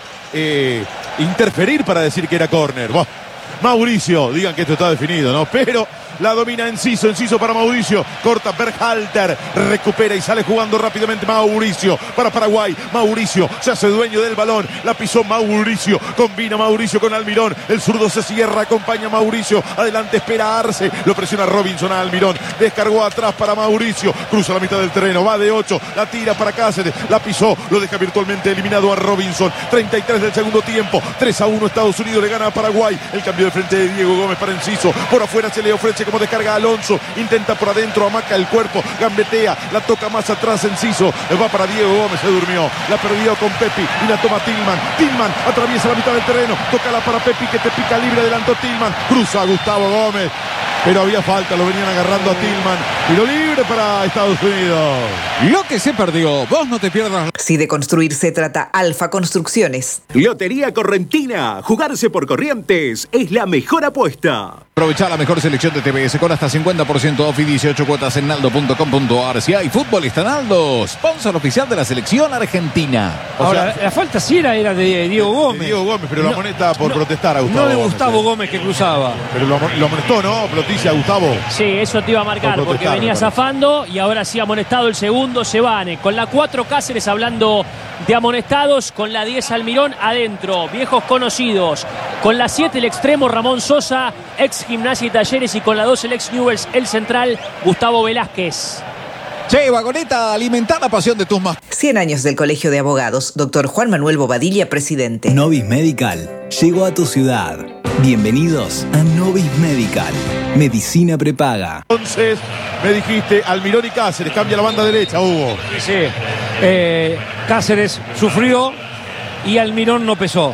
F: interferir para decir que era córner. Buah. Mauricio, digan que esto está definido, ¿no? Pero la domina Enciso para Mauricio, corta Berhalter, recupera y sale jugando rápidamente Mauricio para Paraguay. Mauricio se hace dueño del balón, la pisó Mauricio, combina Mauricio con Almirón, el zurdo se cierra, acompaña a Mauricio, adelante espera Arce, lo presiona Robinson a Almirón, descargó atrás para Mauricio, cruza la mitad del terreno, va de 8, la tira para Cáceres, la pisó, lo deja virtualmente eliminado a Robinson. 33 del segundo tiempo, 3-1 Estados Unidos le gana a Paraguay. El cambio de frente de Diego Gómez para Enciso, por afuera se le ofrece como descarga a Alonso, intenta por adentro, amaca el cuerpo, gambetea, la toca más atrás Enciso, va para Diego Gómez, se durmió, la perdió con Pepi y la toma Tillman atraviesa la mitad del terreno, tócala para Pepi que te pica libre, adelantó Tillman, cruza a Gustavo Gómez, pero había falta, lo venían agarrando a Tillman, tiro libre para Estados Unidos.
I: Lo que se perdió, vos no te pierdas.
B: Si de construir se trata, Alfa Construcciones.
C: Lotería Correntina. Jugarse por Corrientes es la mejor apuesta.
I: Aprovechar la mejor selección de TBS con hasta 50% off y 18 cuotas en naldo.com.ar. Si hay fútbol, está Naldo, sponsor oficial de la selección argentina.
E: Ahora, la falta sí era de Diego Gómez.
F: De Diego Gómez, pero lo amonesta por protestar a Gustavo
E: No de
F: Gómez.
E: Gustavo Gómez que cruzaba.
F: Pero lo amonestó, ¿no? Noticia, Gustavo.
G: Sí, eso te iba a marcar
F: Por
G: porque
F: protestar,
G: venía
F: me parece.
G: zafando y ahora sí amonestado el segundo Sebane. Con la 4 Cáceres hablando de amonestados, con la 10 Almirón adentro, viejos conocidos. Con la 7 el extremo Ramón Sosa, ex Gimnasia y Talleres, y con la 2 el ex Newell's, el central Gustavo Velázquez.
I: Che, Vagoneta, alimentar la pasión de tus más.
B: 100 años del Colegio de Abogados. Doctor Juan Manuel Bobadilla, presidente.
J: Novis Medical llegó a tu ciudad. Bienvenidos a Novis Medical. Medicina prepaga.
F: Entonces, me dijiste Almirón y Cáceres, cambia la banda derecha, Hugo.
E: Sí. Cáceres sufrió y Almirón no pesó.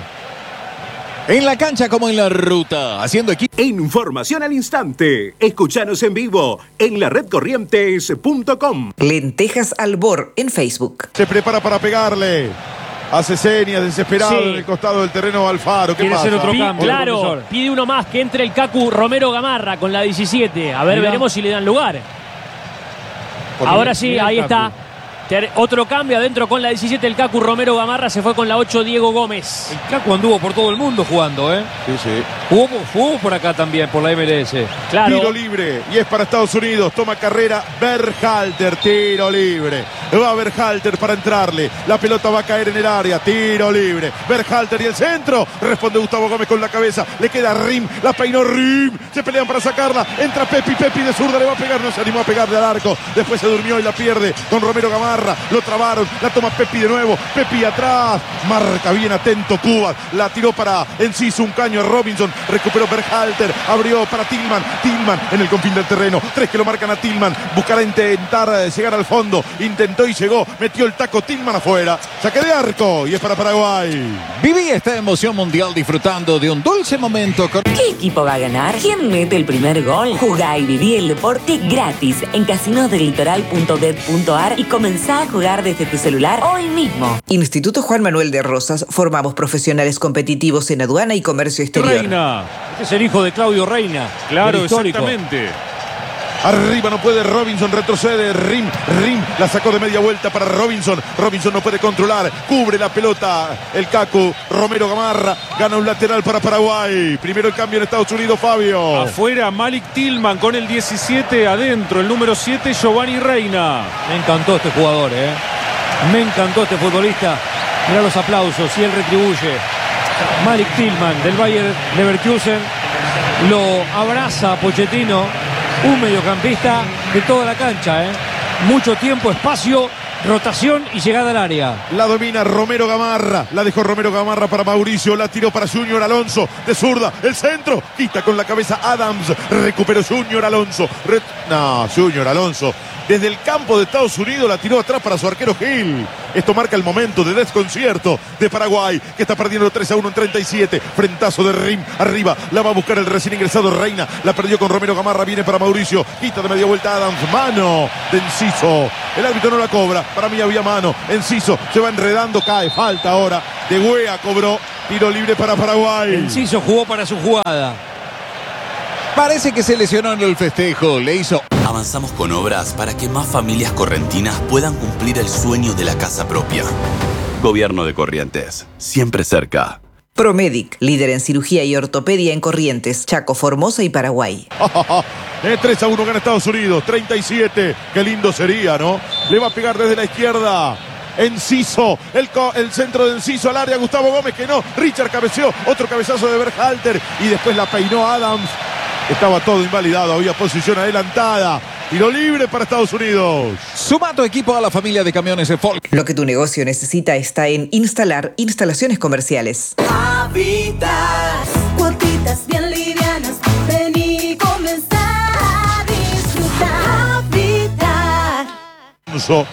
I: En la cancha como en la ruta, haciendo equipo.
C: Información al instante. Escuchanos en vivo en la redcorrientes.com.
B: Lentejas Albor en Facebook.
F: Se prepara para pegarle. Hace señas, desesperado
G: Sí.
F: en el costado del terreno Alfaro. ¿Qué
E: Quiere
F: pasa?
E: hacer otro cambio.
G: Claro,
E: profesor.
G: pide uno más, que entre el Cacu Romero Gamarra con la 17. A ver,
E: Mirá.
G: veremos si le dan lugar.
F: Porque
G: Ahora sí,
E: mirá el
G: ahí
E: cambio.
G: está. Otro cambio adentro con la 17, el Cacu Romero Gamarra se fue con la 8, Diego Gómez.
E: El Cacu anduvo por todo el mundo jugando, ¿eh?
F: Sí, sí.
E: Jugó por acá también, por la MLS.
G: Claro.
F: Tiro libre y es para Estados Unidos. Toma carrera Berhalter. Tiro libre. Va Berhalter para entrarle. La pelota va a caer en el área. Tiro libre. Berhalter y el centro. Responde Gustavo Gómez con la cabeza. Le queda Rim. La peinó Rim. Se pelean para sacarla. Entra Pepi. Pepi de zurda le va a pegar. No se animó a pegarle al arco. Después se durmió y la pierde con Romero Gamarra. Lo trabaron. La toma Pepi de nuevo. Pepi atrás. Marca bien atento Cubas. La tiró para Enciso. Un caño a Robinson. Recuperó Berhalter. Abrió para Tillman. Tillman en el confín del terreno. 3 que lo marcan a Tillman. Buscará intentar llegar al fondo. Intentó y llegó. Metió el taco Tillman afuera. Saque de arco. Y es para Paraguay.
I: Viví esta emoción mundial disfrutando de un dulce momento con...
K: ¿Qué equipo va a ganar? ¿Quién mete el primer gol? Jugá y viví el deporte gratis en casinosdelitoral.bet.ar y comenzá a jugar desde tu celular hoy mismo.
B: Instituto Juan Manuel de Rosas. Formamos profesionales competitivos en aduana y comercio exterior.
H: Reina.
E: Este es el hijo de Claudio Reina.
H: Claro,
E: el histórico.
H: exactamente.
F: Arriba no puede Robinson, retrocede Rim la sacó de media vuelta para Robinson no puede controlar, cubre la pelota el Cacu, Romero Gamarra gana un lateral para Paraguay. Primero el cambio en Estados Unidos, Fabio.
H: Afuera Malik Tillman con el 17, adentro el número 7 Giovanni Reina.
E: Me encantó este jugador, ¿eh? Me encantó este futbolista. Mirá los aplausos y él retribuye. Malik Tillman del Bayer Leverkusen lo abraza a Pochettino, un mediocampista de toda la cancha, ¿eh? Mucho tiempo, espacio, rotación y llegada al área.
F: La domina Romero Gamarra, la dejó Romero Gamarra para Mauricio, la tiró para Junior Alonso, de zurda, el centro, quita con la cabeza Adams, recuperó Junior Alonso, No, Junior Alonso. Desde el campo de Estados Unidos la tiró atrás para su arquero Gil. Esto marca el momento de desconcierto de Paraguay, que está perdiendo 3-1 en 37. Frentazo de Rim, arriba, la va a buscar el recién ingresado Reina. La perdió con Romero Gamarra, viene para Mauricio. Quita de media vuelta Adams, mano de Enciso. El árbitro no la cobra, para mí había mano. Enciso se va enredando, cae, falta ahora. De Güea cobró, tiro libre para Paraguay.
E: Enciso jugó para su jugada.
I: Parece que se lesionó en el festejo, le hizo...
L: Avanzamos con obras para que más familias correntinas puedan cumplir el sueño de la casa propia. Gobierno de Corrientes, siempre cerca.
B: Promedic, líder en cirugía y ortopedia en Corrientes, Chaco, Formosa y Paraguay.
F: 3-1 gana Estados Unidos, 37. Qué lindo sería, ¿no? Le va a pegar desde la izquierda. Enciso, el centro de Enciso al área, Gustavo Gómez que no, Richard cabeceó, otro cabezazo de Berhalter y después la peinó Adams. Estaba todo invalidado, había posición adelantada. Tiro libre para Estados Unidos.
I: Suma tu equipo a la familia de camiones de Folk.
B: Lo que tu negocio necesita está en Instalar Instalaciones Comerciales.
M: Habitat, cuotitas bien livianas, ven y comenzar a disfrutar. Habitat.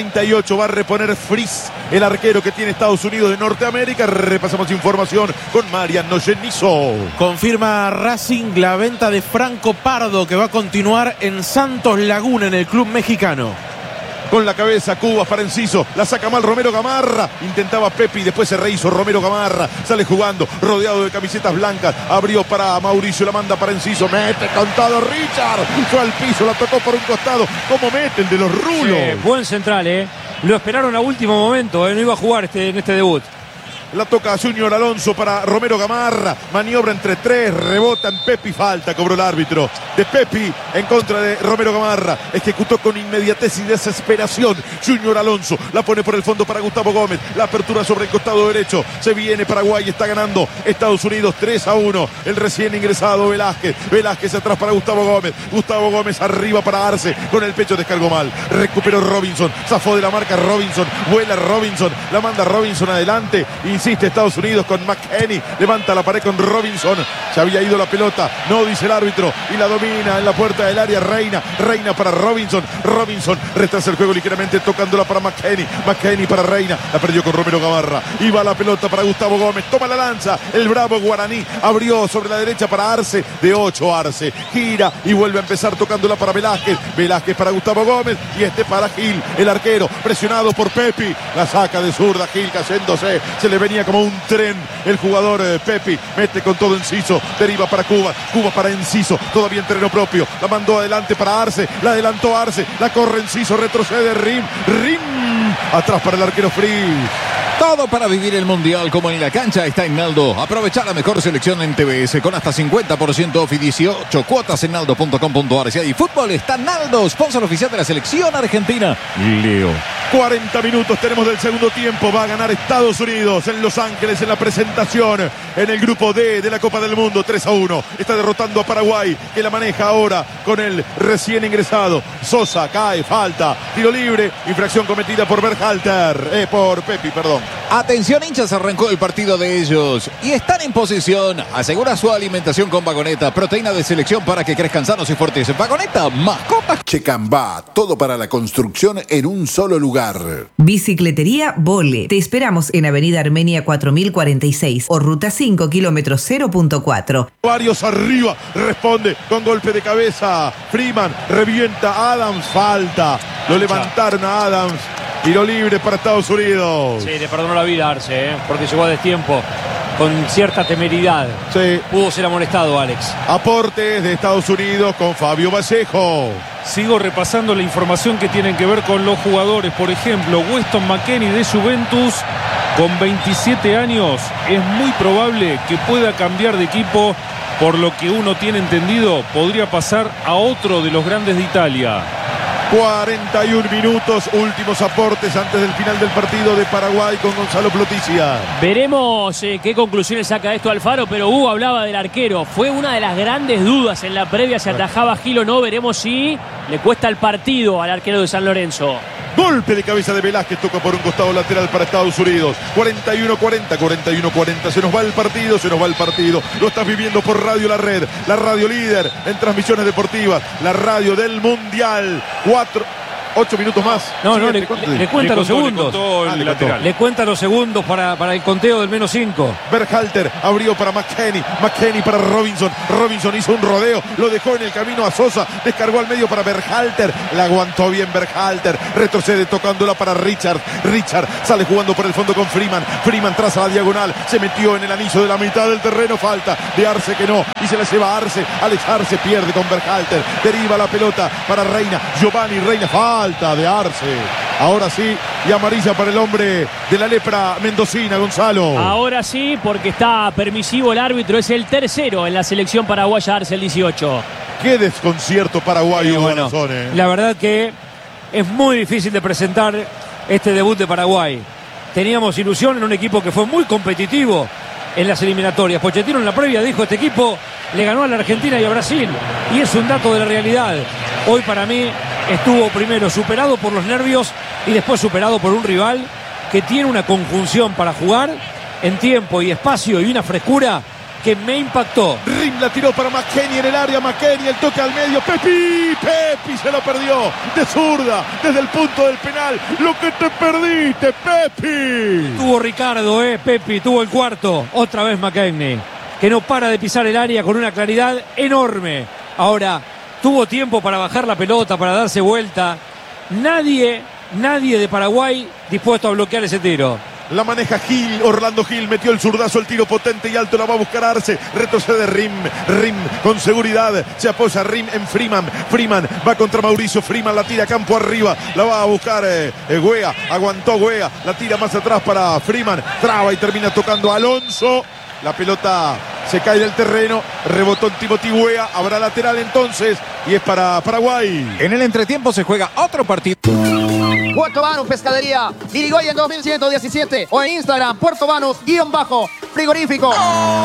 F: 38 va a reponer Fries, el arquero que tiene Estados Unidos de Norteamérica. Repasamos información con Mariano Genizo.
N: Confirma Racing la venta de Franco Pardo, que va a continuar en Santos Laguna, en el club mexicano.
F: Con la cabeza, Cubas para Enciso. La saca mal Romero Gamarra. Intentaba Pepi, después se rehizo Romero Gamarra. Sale jugando, rodeado de camisetas blancas. Abrió para Mauricio, la manda para Enciso. Mete con todo Richard. Fue al piso, la tocó por un costado. ¿Cómo mete el de los rulos?
E: Buen central, Lo esperaron a último momento, no iba a jugar en este debut.
F: La toca Junior Alonso para Romero Gamarra. Maniobra entre tres, rebota en Pepi, falta, cobró el árbitro. De Pepi en contra de Romero Gamarra. Ejecutó con inmediatez y desesperación Junior Alonso. La pone por el fondo para Gustavo Gómez. La apertura sobre el costado derecho. Se viene Paraguay, está ganando Estados Unidos 3-1. El recién ingresado Velázquez. Velázquez atrás para Gustavo Gómez. Gustavo Gómez arriba para Arce. Con el pecho descargó mal. Recuperó Robinson. Zafó de la marca Robinson. Vuela Robinson. La manda Robinson adelante. Insiste Estados Unidos con McKennie. Levanta la pared con Robinson. Se había ido la pelota. No dice el árbitro. Y la domina en la puerta del área Reina. Reina para Robinson. Robinson retrasa el juego ligeramente tocándola para McKennie. McKennie para Reina. La perdió con Romero Gamarra. Iba la pelota para Gustavo Gómez. Toma la lanza. El bravo guaraní. Abrió sobre la derecha para Arce. De 8 Arce. Gira y vuelve a empezar tocándola para Velázquez. Velázquez para Gustavo Gómez. Y este para Gil. El arquero presionado por Pepi. La saca de zurda. Gil cayéndose. Se le venía como un tren el jugador Pepi. Mete con todo Enciso. Deriva para Cuba. Cuba para Enciso. Todavía en terreno propio. La mandó adelante para Arce. La adelantó Arce. La corre Enciso. Retrocede Rim. Rim. Atrás para el arquero Fries.
I: Todo para vivir el Mundial como en la cancha está en Naldo. Aprovecha la mejor selección en TBS con hasta 50% off y 18 cuotas en naldo.com.ar. Si hay fútbol, está Naldo, sponsor oficial de la selección argentina. Leo.
F: 40 minutos tenemos del segundo tiempo. Va a ganar Estados Unidos en Los Ángeles en la presentación en el grupo D de la Copa del Mundo. 3-1. Está derrotando a Paraguay, que la maneja ahora con el recién ingresado Sosa. Cae, falta, tiro libre, infracción cometida por Berhalter. Por Pepi, perdón.
I: Atención, hinchas, arrancó el partido de ellos y están en posición. Asegura su alimentación con Vagoneta, proteína de selección para que crezcan sanos y fuertes. Vagoneta, mascota.
O: Checambá, todo para la construcción en un solo lugar.
B: Bicicletería Vole. Te esperamos en Avenida Armenia 4046 o Ruta 5, kilómetro 0.4.
F: Varios arriba, responde con golpe de cabeza. Freeman revienta a Adams, falta. Lo levantaron a Adams. Tiro libre para Estados Unidos.
E: Sí, le perdonó la vida a Arce, porque llegó a destiempo con cierta temeridad.
F: Sí.
E: Pudo ser amonestado, Alex.
F: Aportes de Estados Unidos con Fabio Vallejo.
H: Sigo repasando la información que tienen que ver con los jugadores. Por ejemplo, Weston McKennie de Juventus, con 27 años, es muy probable que pueda cambiar de equipo. Por lo que uno tiene entendido, podría pasar a otro de los grandes de Italia.
F: 41 minutos, últimos aportes antes del final del partido de Paraguay con Gonzalo Plotizia.
G: Veremos qué conclusiones saca esto Alfaro, pero Hugo hablaba del arquero. Fue una de las grandes dudas en la previa, si atajaba Gil o no. Veremos si le cuesta el partido al arquero de San Lorenzo.
F: Golpe de cabeza de Velázquez, toca por un costado lateral para Estados Unidos. 41-40, 41-40. Se nos va el partido, se nos va el partido. Lo estás viviendo por Radio La Red, la radio líder en transmisiones deportivas, la radio del Mundial. 8 minutos más.
E: No, le cuenta los segundos. Le cuenta los segundos para el conteo del -5.
F: Berhalter abrió para McKennie. McKennie para Robinson. Robinson hizo un rodeo. Lo dejó en el camino a Sosa. Descargó al medio para Berhalter. La aguantó bien Berhalter. Retrocede tocándola para Richard. Richard sale jugando por el fondo con Freeman. Freeman traza la diagonal. Se metió en el anillo de la mitad del terreno. Falta de Arce que no. Y se la lleva Arce. Alex Arce pierde con Berhalter. Deriva la pelota para Reina. Giovanni Reina. Falta de Arce. Ahora sí, y amarilla para el hombre de la lepra mendocina, Gonzalo.
G: Ahora sí, porque está permisivo el árbitro. Es el tercero en la selección paraguaya, Arce, el 18.
F: Qué desconcierto paraguayo.
E: Bueno, la verdad que es muy difícil de presentar este debut de Paraguay. Teníamos ilusión en un equipo que fue muy competitivo en las eliminatorias. Pochettino en la previa dijo: este equipo le ganó a la Argentina y a Brasil, y es un dato de la realidad. Hoy para mí estuvo primero superado por los nervios y después superado por un rival que tiene una conjunción para jugar en tiempo y espacio y una frescura que me impactó.
F: Rim la tiró para McKennie en el área. McKennie, el toque al medio. Pepi se lo perdió de zurda desde el punto del penal. Lo que te perdiste, Pepi.
E: Tuvo Ricardo, Pepi tuvo el cuarto. Otra vez McKennie, que no para de pisar el área con una claridad enorme. Ahora tuvo tiempo para bajar la pelota, para darse vuelta. Nadie de Paraguay dispuesto a bloquear ese tiro.
F: La maneja Gil, Orlando Gil metió el zurdazo, el tiro potente y alto, la va a buscar Arce, retrocede Rim con seguridad, se apoya Rim en Freeman, Freeman va contra Mauricio, Freeman la tira campo arriba, la va a buscar Güea, aguantó Güea, la tira más atrás para Freeman, traba y termina tocando Alonso. La pelota se cae del terreno, rebotó en Timothy Güea, habrá lateral entonces y es para Paraguay.
I: En el entretiempo se juega otro partido.
P: Puerto Banús Pescadería, Irigoyen 2117 o en Instagram Puerto Banús_frigorífico.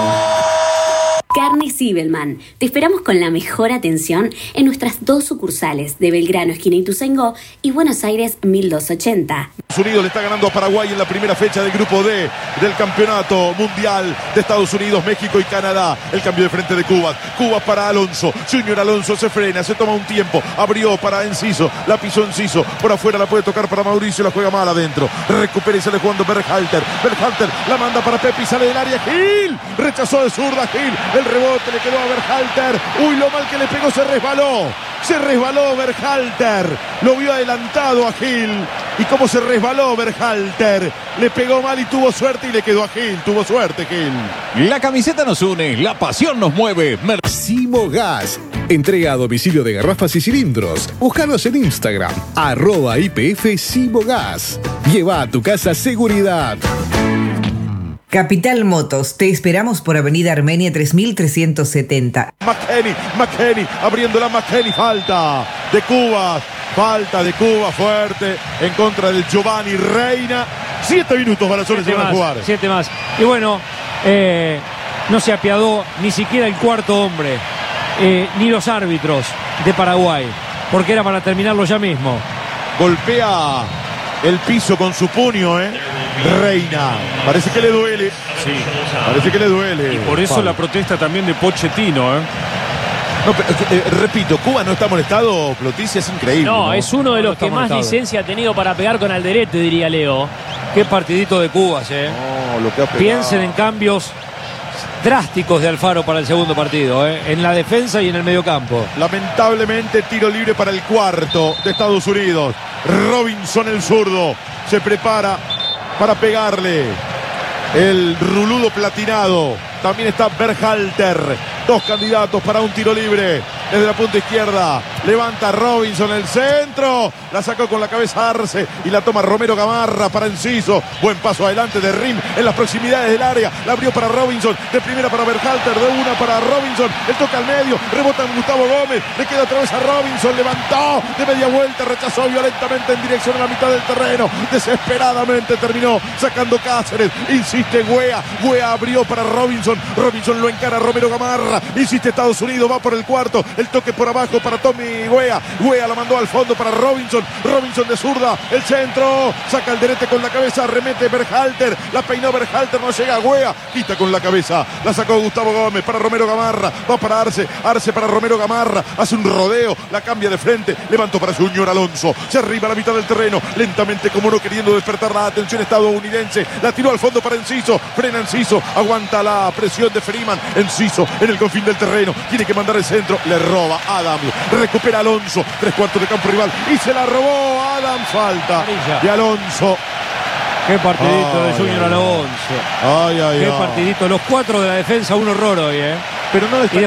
Q: Carnes Zibelman. Te esperamos con la mejor atención en nuestras 2 sucursales de Belgrano, esquina Ituzaingó, y Buenos Aires 1280.
F: Estados Unidos le está ganando a Paraguay en la primera fecha del grupo D del campeonato mundial de Estados Unidos, México y Canadá. El cambio de frente de Cuba. Cuba para Alonso. Junior Alonso se frena, se toma un tiempo. Abrió para Enciso. La pisó Enciso. Por afuera la puede tocar para Mauricio. La juega mal adentro. Recupera y sale jugando Berhalter. Berhalter la manda para Pepi. Sale del área. Gil. Rechazó de zurda Gil. El rebote le quedó a Berhalter. Uy, lo mal que le pegó, se resbaló. Se resbaló Berhalter. Lo vio adelantado a Gil. Y como se resbaló Berhalter, le pegó mal y tuvo suerte y le quedó a Gil. Tuvo suerte Gil.
I: La camiseta nos une, la pasión nos mueve.
A: Simo Gas. Entrega a domicilio de garrafas y cilindros. Búscanos en Instagram, @IPF Simo Gas. Lleva a tu casa seguridad.
B: Capital Motos, te esperamos por Avenida Armenia 3370.
F: McKennie, abriéndola McKennie, falta de Cuba fuerte en contra del Giovanni Reina. 7 minutos para Balazones se van a jugar.
E: 7 más. Y bueno, no se apiadó ni siquiera el cuarto hombre, ni los árbitros de Paraguay, porque era para terminarlo ya mismo.
F: Golpea el piso con su puño, Reina. Parece que le duele.
H: Sí.
F: Parece que le duele.
H: Y por eso
F: Pablo.
H: la protesta también de Pochettino,
F: No, pero, repito, Cuba no está molestado, Ploticia, es increíble.
G: No, es uno de los que más
E: molestado.
G: licencia ha tenido para pegar con Alderete, diría Leo.
E: Qué partidito de Cubas,
F: No, lo que ha pegado.
E: Piensen en cambios drásticos de Alfaro para el segundo partido, en la defensa y en el mediocampo.
F: Lamentablemente, tiro libre para el cuarto de Estados Unidos. Robinson, el zurdo, se prepara para pegarle. El ruludo platinado. También está Berhalter. 2 candidatos para un tiro libre. Desde la punta izquierda. Levanta Robinson el centro. La sacó con la cabeza Arce. Y la toma Romero Gamarra para Enciso. Buen paso adelante de Rim en las proximidades del área. La abrió para Robinson. De primera para Berhalter. De una para Robinson. El toque al medio. Rebota en Gustavo Gómez. Le queda otra vez a Robinson. Levantó de media vuelta. Rechazó violentamente en dirección a la mitad del terreno. Desesperadamente terminó sacando Cáceres. Insiste Güea. Güea abrió para Robinson. Robinson lo encara a Romero Gamarra. Insiste Estados Unidos. Va por el cuarto. El toque por abajo para Tommy Güea. Güea la mandó al fondo para Robinson. Robinson de zurda. El centro. Saca Alderete con la cabeza. Remete Berhalter. La peinó Berhalter. No llega Güea. Quita con la cabeza. La sacó Gustavo Gómez para Romero Gamarra. Va para Arce. Arce para Romero Gamarra. Hace un rodeo. La cambia de frente. Levantó para Junior Alonso. Se arriba a la mitad del terreno. Lentamente, como no queriendo despertar la atención estadounidense. La tiró al fondo para Enciso. Frena Enciso. Aguanta la presión de Freeman. Enciso en el confín del terreno. Tiene que mandar el centro. Le roba Adams. Recupera Alonso. 3/4 de campo rival. Y se la robó Adams. Falta de Alonso.
E: Qué partidito de Junior Alonso. Qué partidito. Los 4 de la defensa, un horror hoy, ¿eh?
F: Pero no